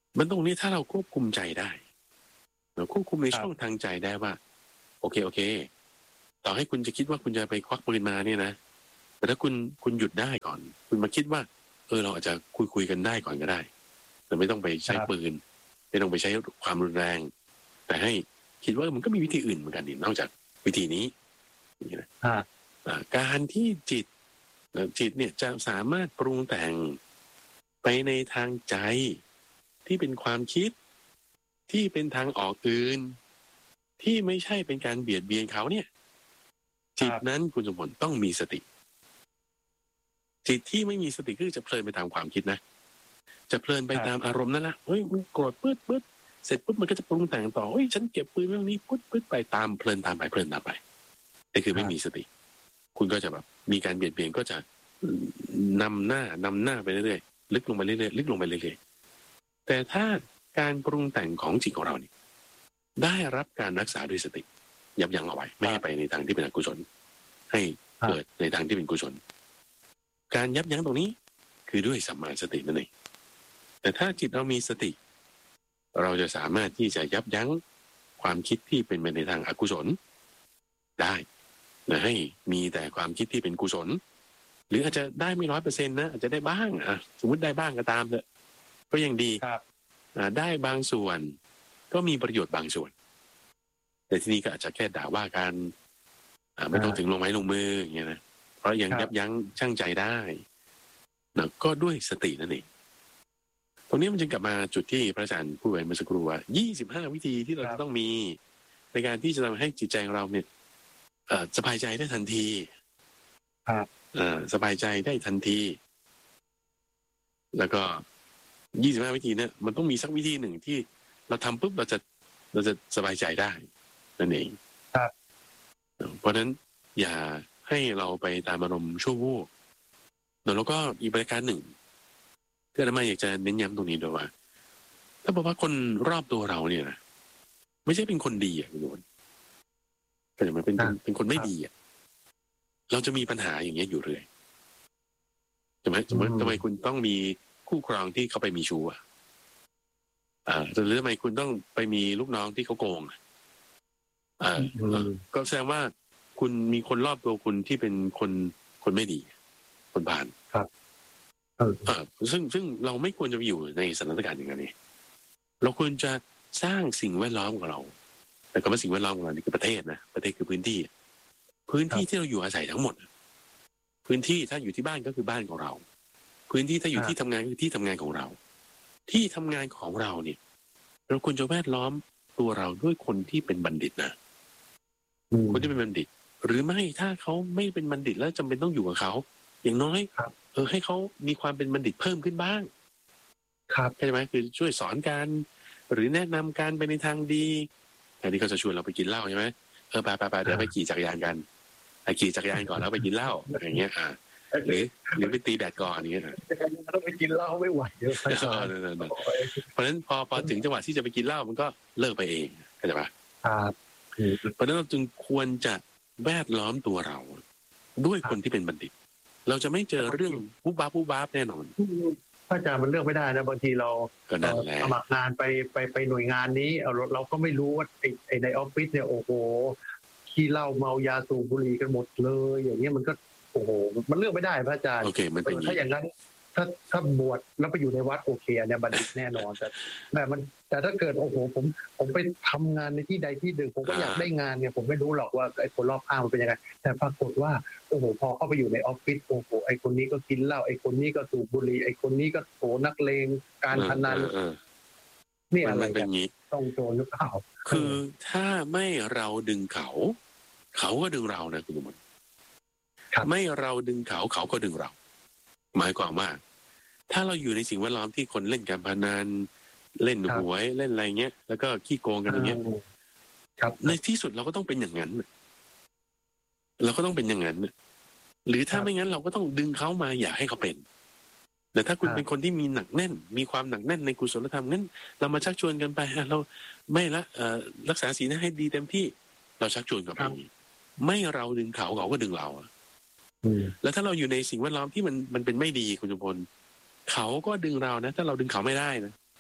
มันตรงนี้ถ้าเราควบคุมใจได้เราควบคุมในครับช่องทางใจได้ว่าโอเคโอเคต่อให้คุณจะคิดว่าคุณจะไปควักปืนมาเนี่ยนะแต่ถ้าคุณคุณหยุดได้ก่อน คุณมาคิดว่าเออเราอาจจะคุยคุยกันได้ก่อนก็ได้แต่ไม่ต้องไปใช้ครับปืนไม่ต้องไปใช้ความรุนแรง แต่ให้คิดว่ามันก็มีวิธีอื่นเหมือนกันนี่นอกจากวิธีนี้อย่างนี้นะอ่าอ่าการที่จิตเอ่อจิตเนี่ยจะสามารถปรุงแต่งไปในทางใจที่เป็นความคิดที่เป็นทางออกอื่นที่ไม่ใช่เป็นการเบียดเบียนเขาเนี่ยจิตนั้นคุณสมผลต้องมีสติ จิตที่ไม่มีสติก็จะเพลินไปตามความคิดนะจะเพลินไปตามอารมณ์นั่นแหละเฮ้ยมันโกรธปึ๊ดปึ๊ดเสร็จปุ๊บมันก็จะปรุงแต่งต่อเฮ้ยฉันเก็บปืนเรื่องนี้ปึ๊ดปึ๊ดไปตามเพลินตามไปเพลินตามไปนี่คือไม่มีสติ คุณก็จะแบบมีการเบียดเบียนก็จะนำหน้านำหน้าไปเรื่อยๆลึกลงไปเรื่อยๆลึกลงไปเรื่อยๆแต่ถ้าการปรุงแต่งของจิตของเราเนี่ยได้รับการรักษาด้วยสติยับยั้งเอาไว้ไม่ให้ไปในทางที่เป็นอกุศลให้เกิดในทางที่เป็นกุศลการยับยั้งตรงนี้คือด้วยสัมมาสตินั่นเองแต่ถ้าจิตเรามีสติ เราจะสามารถที่จะยับยั้งความคิดที่เป็นไปในทางอกุศลได้นะให้มีแต่ความคิดที่เป็นกุศลหรืออาจจะได้ไม่ร้อยเปอร์เซ็นต์นะอาจจะได้บ้างอ่ะสมมติได้บ้างก็ตามเถอะก็ยังดีครับอ่าได้บางส่วนก็มีประโยชน์บางส่วน แต่ที่นี่ก็อาจจะแค่ด่าว่ากันอ่าไม่ต้องถึงลงไม้ลงมืออย่างเงี้ยนะเพราะยังยับยั้งชั่งใจได้นะก็ด้วยสตินั่นเองตรงนี้มันจึงกลับมาจุดที่พระอาจารย์พูดไว้เมื่อสักครู่ว่ายี่สิบห้าวิธีที่เราจะต้องมีในการที่จะทำให้จิตใจของเราเนี่ยเอ่อสบายใจได้ทันทีครับเอ่อสบายใจได้ทันที แล้วก็ยี่สิบห้าวิธีเนี่ยมันต้องมีสักวิธีหนึ่งที่เราทำปุ๊บเราจะเราจะสบายใจได้นั่นเองครับเพราะฉะนั้นอย่าให้เราไปตามอารมณ์ชั่ววูบแล้วก็อีกประการหนึ่งที่อาตมาอยากจะเน้นย้ำตรงนี้ด้วยว่า ถ้าบอกว่าคนรอบตัวเราเนี่ยนะไม่ใช่เป็นคนดีอ่ะคุณโยนแต่มันเป็นเป็นเป็นคนไม่ดีอ่ะเราจะมีปัญหาอย่างเงี้ยอยู่เรื่อยใช่ไหมสมมติทำไมคุณต้องมีคู่ครองที่เขาไปมีชู้อ่ะอ่าหรือทำไมคุณต้องไปมีลูกน้องที่เขาโกงอ่ะอ่า ก็แสดงว่าคุณมีคนรอบตัวคุณที่เป็นคนคนไม่ดี คนผ่านครับเออเออซึ่งซึ่งเราไม่ควรจะไปอยู่ในสถานการณ์อย่างนั้นนี่เราควรจะสร้างสิ่งแวดล้อมของเรา แต่คำว่าสิ่งแวดล้อมของเรานี่คือประเทศนะประเทศคือพื้นที่ พื้นที่ที่เราอยู่อาศัยทั้งหมด พื้นที่ถ้าอยู่ที่บ้านก็คือบ้านของเรา พื้นที่ถ้าอยู่ที่ทำงานคือที่ทำงานของเรา ที่ทำงานของเราเนี่ย เราควรจะแวดล้อมตัวเราด้วยคนที่เป็นบัณฑิตนะอืมคนที่เป็นบัณฑิต หรือไม่ถ้าเขาไม่เป็นบัณฑิตแล้วจำเป็นต้องอยู่กับเขาอย่างน้อยครับเออให้เขามีความเป็นบัณฑิตเพิ่มขึ้นบ้างครับใช่ไหมคือช่วยสอนการหรือแนะนำการไปในทางดีอันนี้เขาจะชวนเราไปกินเหล้าใช่ไหมเออไปไปไปเดี๋ยวไปขี่จักรยานกันไปขี่จักรยานก่อนแล้วไปกินเหล้าอย่างเงี้ยอ่าหรือหรือไปตีแบดก่อนอย่างเงี้ยต้องไปกินเหล้าไม่ไหวเยอะเออนั่นๆๆเพราะฉะนั้นพอพอถึงจังหวะที่จะไปกินเหล้ามันก็เลิกไปเองเข้าใจปะครับเพราะฉะนั้นเราจึงควรจะแวดล้อมตัวเรา ด้วยคนที่เป็นบัณฑิต เราจะไม่เจอเรื่องปุ๊บบ้าปุ๊บบ้าแน่นอนพระอาจารย์มันเลือกไม่ได้นะบางทีเราก็นั่นแหละสมัครงานไปไปไปหน่วยงานนี้เอาเราเราก็ไม่รู้ว่าไอ้ไอ้ในออฟฟิศเนี่ยโอ้โหขี้เหล้าเมายาสูบบุหรี่กันหมดเลย อย่างเงี้ยมันก็โอ้โหมันเลือกไม่ได้พระอาจารย์โอเคมันเป็นอย่างถ้านี้อย่างนั้น ถ้าถ้าบวชแล้วไปอยู่ในวัดโอเคอันเนี่ยบัณฑิตแน่นอนแต่แต่มันแต่ถ้าเกิดโอ้โหผมผมไปทำงานในที่ใดที่หนึ่งผมก็อยากได้งานเนี่ยผมไม่รู้หรอกว่าไอ้คนรอบข้างมันเป็นยังไงแต่ปรากฏว่าโอ้โหพอเข้าไปอยู่ในออฟฟิศโอ้โหไอ้คนนี้ก็กินเหล้าไอ้คนนี้ก็สูบบุหรี่ไอ้คนนี้ก็โถนักเลงการพนันเออเออนี่เอออะไรมันเป็นกัอน ย่างนี้ต้องโจรหรือเปล่าคือถ้าไม่เราดึงเขา เขาก็ดึงเรานะคุณสมบัติไม่เราดึงเขาเขาก็ดึงเรา หมายความว่าถ้าเราอยู่ในสิ่งแวดล้อมที่คนเล่นการพนันเล่นหวยเล่นอะไรเงี้ยแล้วก็ขี้โกงกันอย่างเงี้ยครับในที่สุดเราก็ต้องเป็นอย่างนั้นเราก็ต้องเป็นอย่างนั้นหรือถ้าไม่งั้นเราก็ต้องดึงเขามาอย่าให้เขาเป็นแต่ถ้าคุณเป็นคนที่มีหนักแน่น มีความหนักแน่นในกุศลธรรมงั้นเรามาชักชวนกันไปเราไม่ละรักษาศีลให้ดีเต็มที่เราชักชวนกันไปไม่เราดึงเขาเขาก็ดึงเราแล้วถ้าเราอยู่ในสิ่งแวดล้อมที่มันมันเป็นไม่ดีคุณจุมพลเขาก็ดึงเรานะถ้าเราดึงเขาไม่ได้นะ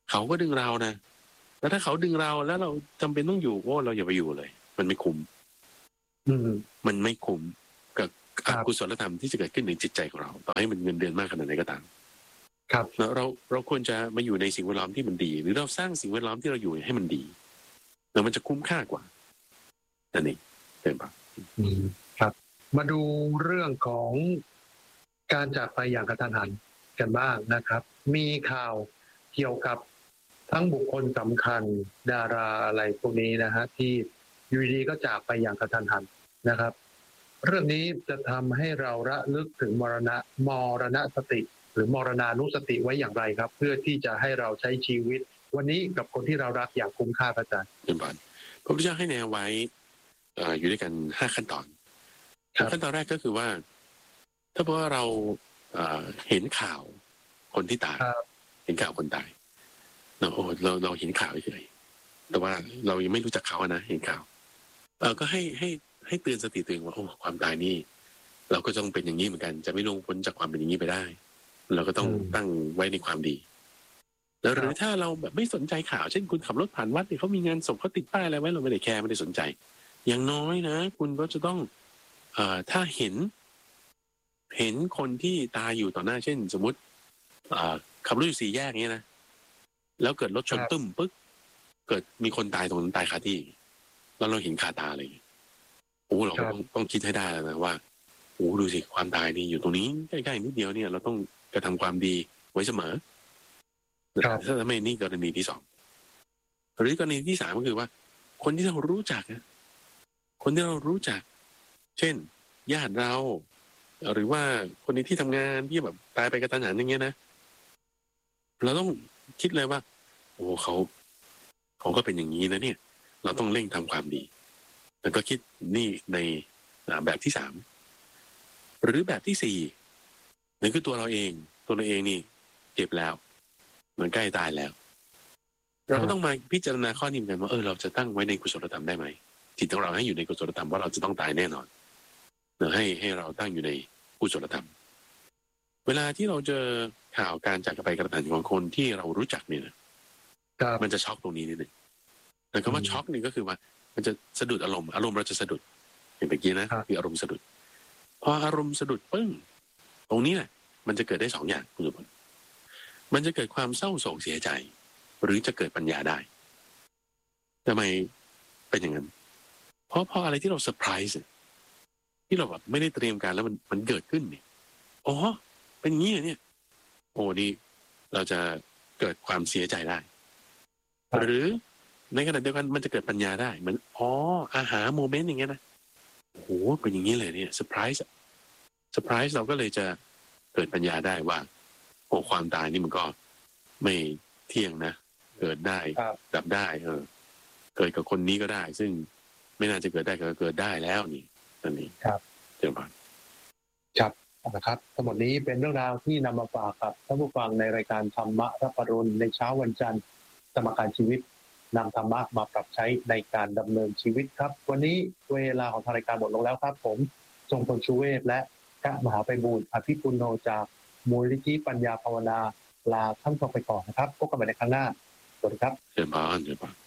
เขาก็ดึงเรานะแล้วถ้าเขาดึงเราแล้วเราจำเป็นต้องอยู่โอ้เราอย่าไปอยู่เลยมันไม่คุ้มอืมมันไม่คุ้มกับอกุศลธรรมที่จะเกิดขึ้นในจิตใจของเราต่อให้มันเงินเดือนมากขนาดไหนก็ตามครับแล้วเราเราควรจะมาอยู่ในสิ่งแวดล้อมที่มันดี หรือเราสร้างสิ่งแวดล้อมที่เราอยู่ให้มันดีแล้วมันจะคุ้มค่ากว่านั่นเองเป็นปะอืมครับ มาดูเรื่องของการจากไปอย่างกระทันหันกันบ้างนะครับ มีข่าวเกี่ยวกับทั้งบุคคลสำคัญดาราอะไรพวกนี้นะฮะที่อยู่ดีก็จากไปอย่างกระทันหันนะครับ เรื่องนี้จะทำให้เราระลึกถึงมรณะมรณสติ หรือมรณานุสติไว้อย่างไรครับ เพื่อที่จะให้เราใช้ชีวิตวันนี้กับคนที่เรารักอย่างคุ้มค่าอาจารย์เป็นปะพระพุทธเจ้าให้แนวไว้อยู่ด้วยกันห้าขั้นตอนขั้นตอนแรกก็คือว่าถ้าเพราะว่าเราเห็นข่าวคนที่ตายเห็นข่าวคนตายเราโอ้เราเราเห็นข่าวเฉยแต่ว่าเรายังไม่รู้จักเขานะเห็นข่าวเออก็ให้ให้ให้เตือนสติตัวเองว่าโอ้ความตายนี่เราก็ต้องเป็นอย่างนี้เหมือนกันจะไม่ลงพ้นจากความเป็นอย่างนี้ไปได้เราก็ต้องตั้งไว้ในความดีแล้วหรือถ้าเราแบบไม่สนใจข่าวเช่นคุณขับรถผ่านวัดเนี่ยเขามีงานศพเขาติดป้ายอะไรไว้เราไม่ได้แคร์ไม่ได้สนใจอย่างน้อยนะคุณก็จะต้องเอ่อถ้าเห็นเห็นคนที่ตายอยู่ต่อหน้าเช่นสมมติขับรถอยู่สี่แยกเนี้ยนะแล้วเกิดรถชนตึ้มปึ๊กเกิดมีคนตายตรงนั้นตายคาที่แล้วเราเห็นคาตาเลยโอ้เราก็ต้องต้องคิดให้ได้แล้วนะว่าโอ้ดูสิความตายนี่อยู่ตรงนี้ใกล้ๆนิดเดียวเนี่ยเราต้องกระทำความดีไว้เสมอถ้าไม่นี่กรณีที่สองหรือกรณีที่สามก็คือว่าคนที่เรารู้จักนะคนที่เรารู้จักเช่นญาติเราหรือว่าคนในที่ทำงานที่แบบตายไปกระทันหันอย่างเงี้ยนะเราต้องคิดเลยว่าโอ้เขาเขาก็เป็นอย่างนี้นะเนี่ยเราต้องเร่งทำความดีแล้วก็คิดนี่ในแบบที่สามหรือแบบที่สี่นั่นคือตัวเราเองตัวเราเองนี่เจ็บแล้วมันใกล้ตายแล้วเราก็ต้องมาพิจารณาข้อนี้กันว่าเออเราจะตั้งไว้ในกุศลธรรมได้ไหมจิตของเราให้อยู่ในกุศลธรรมว่าเราจะต้องตายแน่นอนเราให้ให้เราตั้งอยู่ในกุศลธรรมเวลาที่เราเจอข่าวการจากไปกระทันหันของคนที่เรารู้จักเนี่ยนะมันจะช็อกตรงนี้นิดนึงแต่คำว่าช็อกนี่ก็คือว่ามันจะสะดุดอารมณ์อารมณ์เราจะสะดุดอย่างเมื่อกี้นะคืออารมณ์สะดุดพออารมณ์สะดุดปึ้งตรงนี้แหละมันจะเกิดได้สองอย่างคุณผู้ชมมันจะเกิดความเศร้าโศกเสียใจหรือจะเกิดปัญญาได้ทำไมเป็นอย่างนั้นเพราะเพราะอะไรที่เราเซอร์ไพรส์ที่เราแบบไม่ได้เตรียมการแล้วมันมันเกิดขึ้นเนี่ยอ๋อเป็นอย่างนี้เนี่ยโอ้ดีเราจะเกิดความเสียใจได้หรือในขณะเดียวกันมันจะเกิดปัญญาได้มันอ๋ออาหารโมเมนต์อย่างเงี้ยนะโอ้โหเป็นอย่างนี้เลยเนี่ยเซอร์ไพรส์เซอร์ไพรส์เราก็เลยจะเกิดปัญญาได้ว่าโอ้ความตายนี่มันก็ไม่เที่ยงนะเกิดได้ดับได้เออเกิดกับคนนี้ก็ได้ซึ่งไม่น่าจะเกิดได้ก็เกิดได้แล้วนี่นั่นเองครับเจ้าบ้านครับนะครับทั้งหมดนี้เป็นเรื่องราวที่นำมาฝากกับท่านผู้ฟังในรายการธรรมะรับปรุณในเช้าวันจันทร์สมการชีวิตนำธรรมะมาปรับใช้ในการดำเนินชีวิตครับวันนี้เวลาของทางรายการหมดลงแล้วครับผมทรงพลชูเวศและพระมหาไพบูลย์อภิปุโนจากมูลนิธิปัญญาภาวนาลาท่านผู้ฟังไปก่อนนะครับพบกันใหม่ในครั้งหน้าสวัสดีครับเจ้าบ้านเจ้าบ้าน